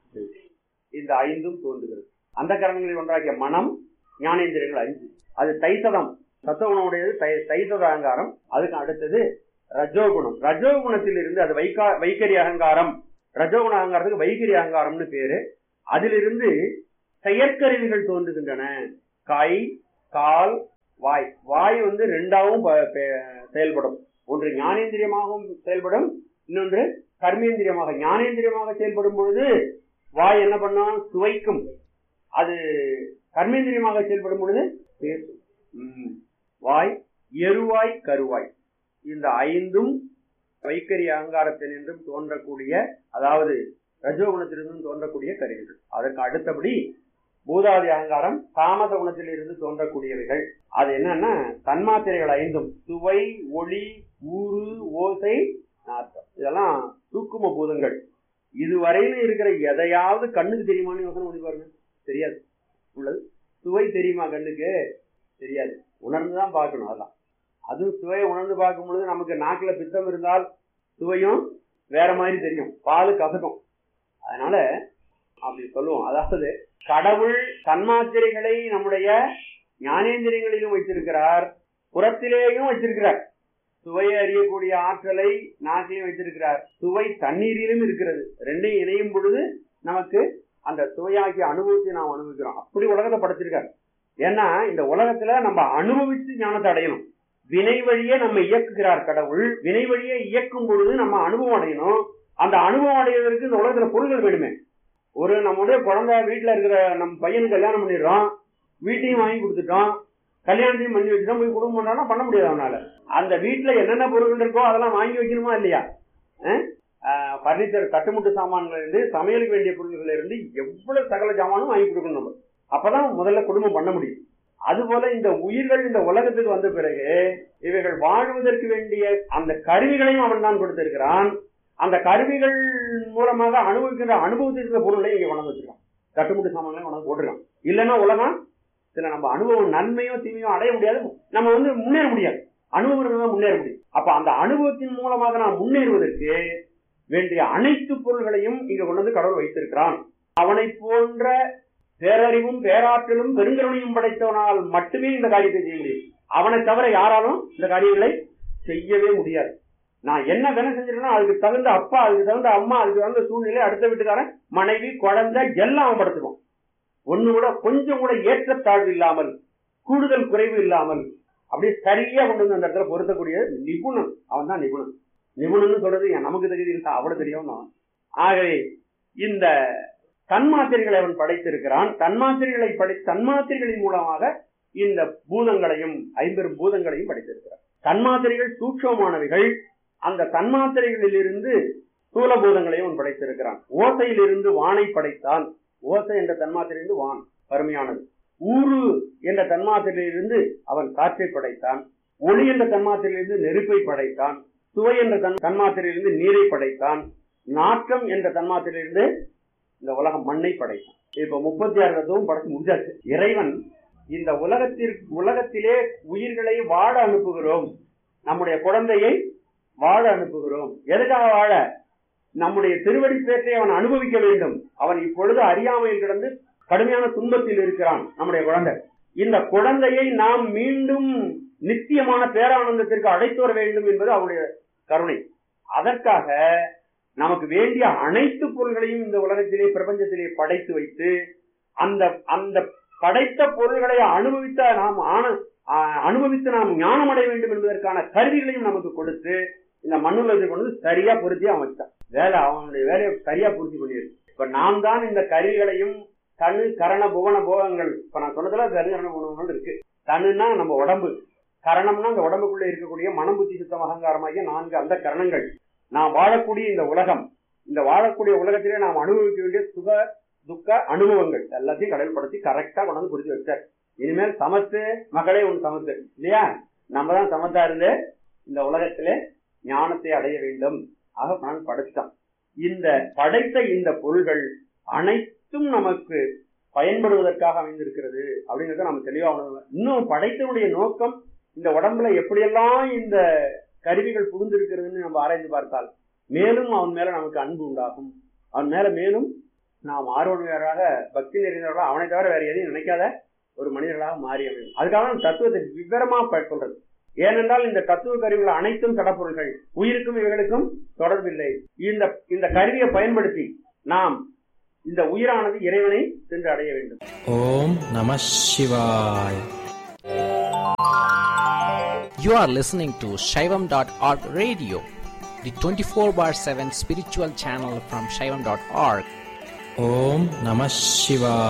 இந்த ஐந்தும் தோன்றுகிறது. அந்த கரணங்களில் ஒன்றாகிய மனம், ஞானேந்திரியங்கள் ஐந்து. அது தைசதம், தத்துவ குணமுடையது தைசத அகங்காரம். அதுக்கு அடுத்தது ரஜோகுணம். ரஜோகுணத்தில் இருந்து அது வைகா வைகரி அகங்காரம். ரஜோகுண அகங்காரத்துக்கு வைகரி அகங்காரம்னு பேரு. அதிலிருந்து செயற்கருவிகள் தோன்றுகின்றன. கை, கால், வாய். வாய் வந்து ரெண்டாவும் செயல்படும். ஒன்று ஞானேந்திரியமாகவும் செயல்படும், இன்னொன்று கர்மேந்திரியமாக. ஞானேந்திரியமாக செயல்படும் பொழுது வாய் என்ன பண்ணும்? சுவைக்கும். அது கர்மேந்திரியமாக செயல்படும் பொழுது பேசும். உம் வாய், எருவாய், கருவாய், இந்த ஐந்தும் வைக்கரி அகங்காரத்தினின்றும் தோன்றக்கூடிய, அதாவது ரஜோகுணத்திலிருந்தும் தோன்றக்கூடிய கருவிகள். அதற்கு அடுத்தபடி பூதாதி அகங்காரம் தாமத குணத்திலிருந்து தோன்றக்கூடியவைகள். அது என்னன்னா தன்மாத்திரைகள் ஐந்தும் சுவை, ஒளி, ஊறு, ஓசை, நாற்றம். இதெல்லாம் சூக்கும பூதங்கள். இதுவரையிலும் இருக்கிற எதையாவது கண்ணுக்கு தெரியுமான்னு யோசனை பண்ணி பாருங்க. தெரியாது. உள்ளது சுவை தெரியுமா? கண்ணுக்கு தெரியாது. உணர்ந்துதான் பார்க்கணும். அதெல்லாம் அதுவும் சுவையை உணர்ந்து பார்க்கும் பொழுது நமக்கு நாக்குல பித்தம் இருந்தால் சுவையும் வேற மாதிரி தெரியும், பாலு கசக்கும். அதனால அப்படி சொல்லுவோம். அதாவது கடவுள் தன்மாத்திரைகளை நம்முடைய ஞானேந்திரியங்களிலும் வைத்திருக்கிறார், புறத்திலேயும் வச்சிருக்கிறார். சுவையை அறியக்கூடிய ஆற்றலை நாட்டிலையும் வைத்திருக்கிறார். சுவை தண்ணீரிலும் இருக்கிறது. ரெண்டையும் இணையும் பொழுது நமக்கு அந்த சுவையாகிய அனுபவத்தை நாம் அனுபவிக்கிறோம். அப்படி உலகத்தை படைச்சிருக்காரு. ஏன்னா இந்த உலகத்துல நம்ம அனுபவித்து ஞானத்தை அடையணும். வினை வழியே நம்ம இயக்குகிறார் கடவுள். வினை வழியே இயக்கும் பொழுது நம்ம அனுபவம் அடையணும். அந்த அனுபவம் அடைவதற்கு இந்த உலகத்துல பொருள்கள் வேணுமே. ஒரு நம்முடைய குழந்தை வீட்டுல இருக்கிற நம்ம பையனுக்கு கல்யாணம் பண்ணிடுறோம், வீட்டையும் வாங்கி கொடுத்துட்டோம், கல்யாணத்தையும் பண்ணி வச்சுட்டோம், போய் குடும்பம் பண்ணானா பண்ண முடியாது அவனால. அந்த வீட்டுல என்னென்ன பொருட்கள் இருக்கோ அதெல்லாம் வாங்கி வைக்கணுமா இல்லையா? பர்னிச்சர், கட்டுமுட்டு சாமான்ல இருந்து சமையலுக்கு வேண்டிய பொருட்கள் இருந்து எவ்வளவு சகல சாமானும் வாங்கி கொடுக்கணும் நம்ம. அப்பதான் முதல்ல குடும்பம் பண்ண முடியும். அதுபோல இந்த உயிர்கள் இந்த உலகத்துக்கு வந்த பிறகு இவைகள் வாழ்வதற்கு வேண்டிய அந்த கருவிகளையும் அவன் தான் கொடுத்திருக்கிறான். அந்த கருவிகள் மூலமாக அனுபவிக்கின்ற அனுபவத்திற்கு பொருளை இங்க கொண்டு வச்சிருக்கான். கட்டுமுட்டு சாமான்களையும் கொண்டு போட்டிருக்கான். இல்லைன்னா உலகம் சில நம்ம அனுபவம் நன்மையோ தீமையோ அடைய முடியாது, நம்ம வந்து முன்னேற முடியாது. அனுபவம் முன்னேற முடியும். அப்ப அந்த அனுபவத்தின் மூலமாக நாம் முன்னேறுவதற்கு வேண்டிய அனைத்து பொருள்களையும் இங்க கொண்டு வந்து கடவுள் வைத்திருக்கிறான். அவனை போன்ற பேரறிவும் பேராற்றலும் பெருங்கருணையும் படைத்தவனால் மட்டுமே இந்த காரியத்தை செய்ய முடியும். அவனை தவிர யாராலும் இந்த காரியங்களை செய்யவே முடியாது. நான் என்ன வேலை செஞ்சிருக்கேன்னா அதுக்கு தகுந்த அப்பா, அதுக்கு தகுந்த அம்மா, அதுக்கு தகுந்த சூழ்நிலை, அடுத்த வீட்டுக்காரன், மனைவி, குழந்தை எல்லாம் அவன் படுத்துக்கும். ஒண்ணு கூட கொஞ்சம் கூட ஏற்றத்தாழ்வு இல்லாமல், கூடுதல் குறைவு இல்லாமல் அப்படியே சரியா கொண்டு வந்து அந்த இடத்துல பொருத்தக்கூடிய நிபுணன். அவன் தான் நிபுணன். நிபுணன் சொல்றது நமக்கு தெரியுது, அவ்வளவு தெரியும். ஆகவே இந்த தன்மாத்திரைகளை அவன் படைத்திருக்கிறான். தன்மாத்திரைகளை படை தன்மாத்திரைகளின் மூலமாக இந்த பூதங்களையும் ஐம்பெரும் பூதங்களையும் படைத்திருக்கிறான். தன்மாத்திரைகள் சூட்சமானவைகள். அந்த தன்மாத்திரைகளில் இருந்து ஸ்தூல பூதங்களையும் அவன் படைத்திருக்கிறான். ஓசையிலிருந்து வானை படைத்தான். ஓசை என்ற தன்மாத்திரையிலிருந்து வான் அருமையானது. ஊறு என்ற தன்மாத்திரையிலிருந்து அவன் காற்றை படைத்தான். ஒளி என்ற தன்மாத்திரையிலிருந்து நெருப்பை படைத்தான். சுவை என்ற தன் தன்மாத்திரையிலிருந்து நீரை படைத்தான். நாற்றம் என்ற தன்மாத்திரையிலிருந்து இந்த உலகம் மண்ணை படைத்தான். இப்ப முப்பத்தி ஆறு தத்துவம் படைச்சு முடிஞ்சாச்சு. இறைவன் இந்த உலகத்திற்கு உலகத்திலே உயிர்களை வாழ அனுப்புகிறோம். நம்முடைய குழந்தையை வாழ அனுப்புகிறோம். எதுக்காக வாழ? நம்முடைய திருவடி பேற்றை அவன் அனுபவிக்க வேண்டும். அவன் இப்பொழுது அறியாமையில் கிடந்து கடுமையான துன்பத்தில் இருக்கிறான் நம்முடைய குழந்தை. இந்த குழந்தையை நாம் மீண்டும் நித்தியமான பேரானந்தத்திற்கு அழைத்து வர வேண்டும் என்பது அவருடைய கருணை. அதற்காக நமக்கு வேண்டிய அனைத்து பொருள்களையும் இந்த உலகத்திலே பிரபஞ்சத்திலே படைத்து வைத்து அந்த அந்த படைத்த பொருள்களை அனுபவித்த நாம் அனுபவித்து நாம் ஞானம் அடைய வேண்டும் என்பதற்கான கருவிகளையும் நமக்கு கொடுத்து இந்த மண்ணுலகத்தை கொண்டு சரியா பொருத்தி அவன் வச்சான். வேலை அவனுடைய வேலையை சரியா பூர்த்தி பண்ணியிருக்கு. இப்ப நாம் தான் இந்த கருவிகளையும் தனு கரண புவன போகங்கள், இப்ப நான் சொன்னதுல கருகரண புவனங்கள் இருக்கு. தனுன்னா நம்ம உடம்பு, கரணம்னா அந்த உடம்புக்குள்ள இருக்கக்கூடிய மனம், புத்தி, சுத்தம், அகங்காரமாகிய நான்கு அந்த கரணங்கள். நாம் வாழக்கூடிய இந்த உலகம், இந்த வாழக்கூடிய உலகத்திலே நாம் அனுபவிக்க வேண்டிய சுக துக்க அனுபவங்கள் எல்லாத்தையும் கடவுள் படுத்தி கரெக்டா கொண்டாந்து புரிஞ்சு வச்சார். இனிமேல் சமத்து மகளே உன் சமத்து இல்லையா? நம்ம தான் சமத்தா இருந்து இந்த உலகத்திலே ஞானத்தை அடைய வேண்டும். ஆக நான் படைத்தான். இந்த படைத்த இந்த பொருள்கள் அனைத்தும் நமக்கு பயன்படுவதற்காக அமைந்திருக்கிறது அப்படிங்கிறத நம்ம தெளிவா உணர்வோம். இன்னும் படைத்தனுடைய நோக்கம் இந்த உடம்புல எப்படியெல்லாம் இந்த கருவிகள் புகுந்திருக்கிறதுன்னு நம்ம ஆராய்ந்து பார்த்தால் மேலும் அவன் மேல நமக்கு அன்பு உண்டாகும். அவன் மேல மேலும் நாம் ஆர்வலராக பக்தி நிறைந்தவர்களாக அவனை தவிர வேற எதையும் நினைக்காத ஒரு மனிதர்களாக மாறி அமையும். அதுக்காக தத்துவத்தை விவரமா சொல்றது. ஏனென்றால் இந்த தத்துவ கருவிகள் அனைத்தும் கடப்பொருள்கள், உயிருக்கும் இவைகளுக்கும் தொடர்பில்லை. இந்த இந்த கருவியை பயன்படுத்தி நாம் இந்த உயிரானது இறைவனை சென்று அடைய வேண்டும். ஓம் நம சிவாய். You are listening to Shaivam dot org radio, the twenty-four bar seven spiritual channel from Shaivam dot org. Om Namah Shivaya.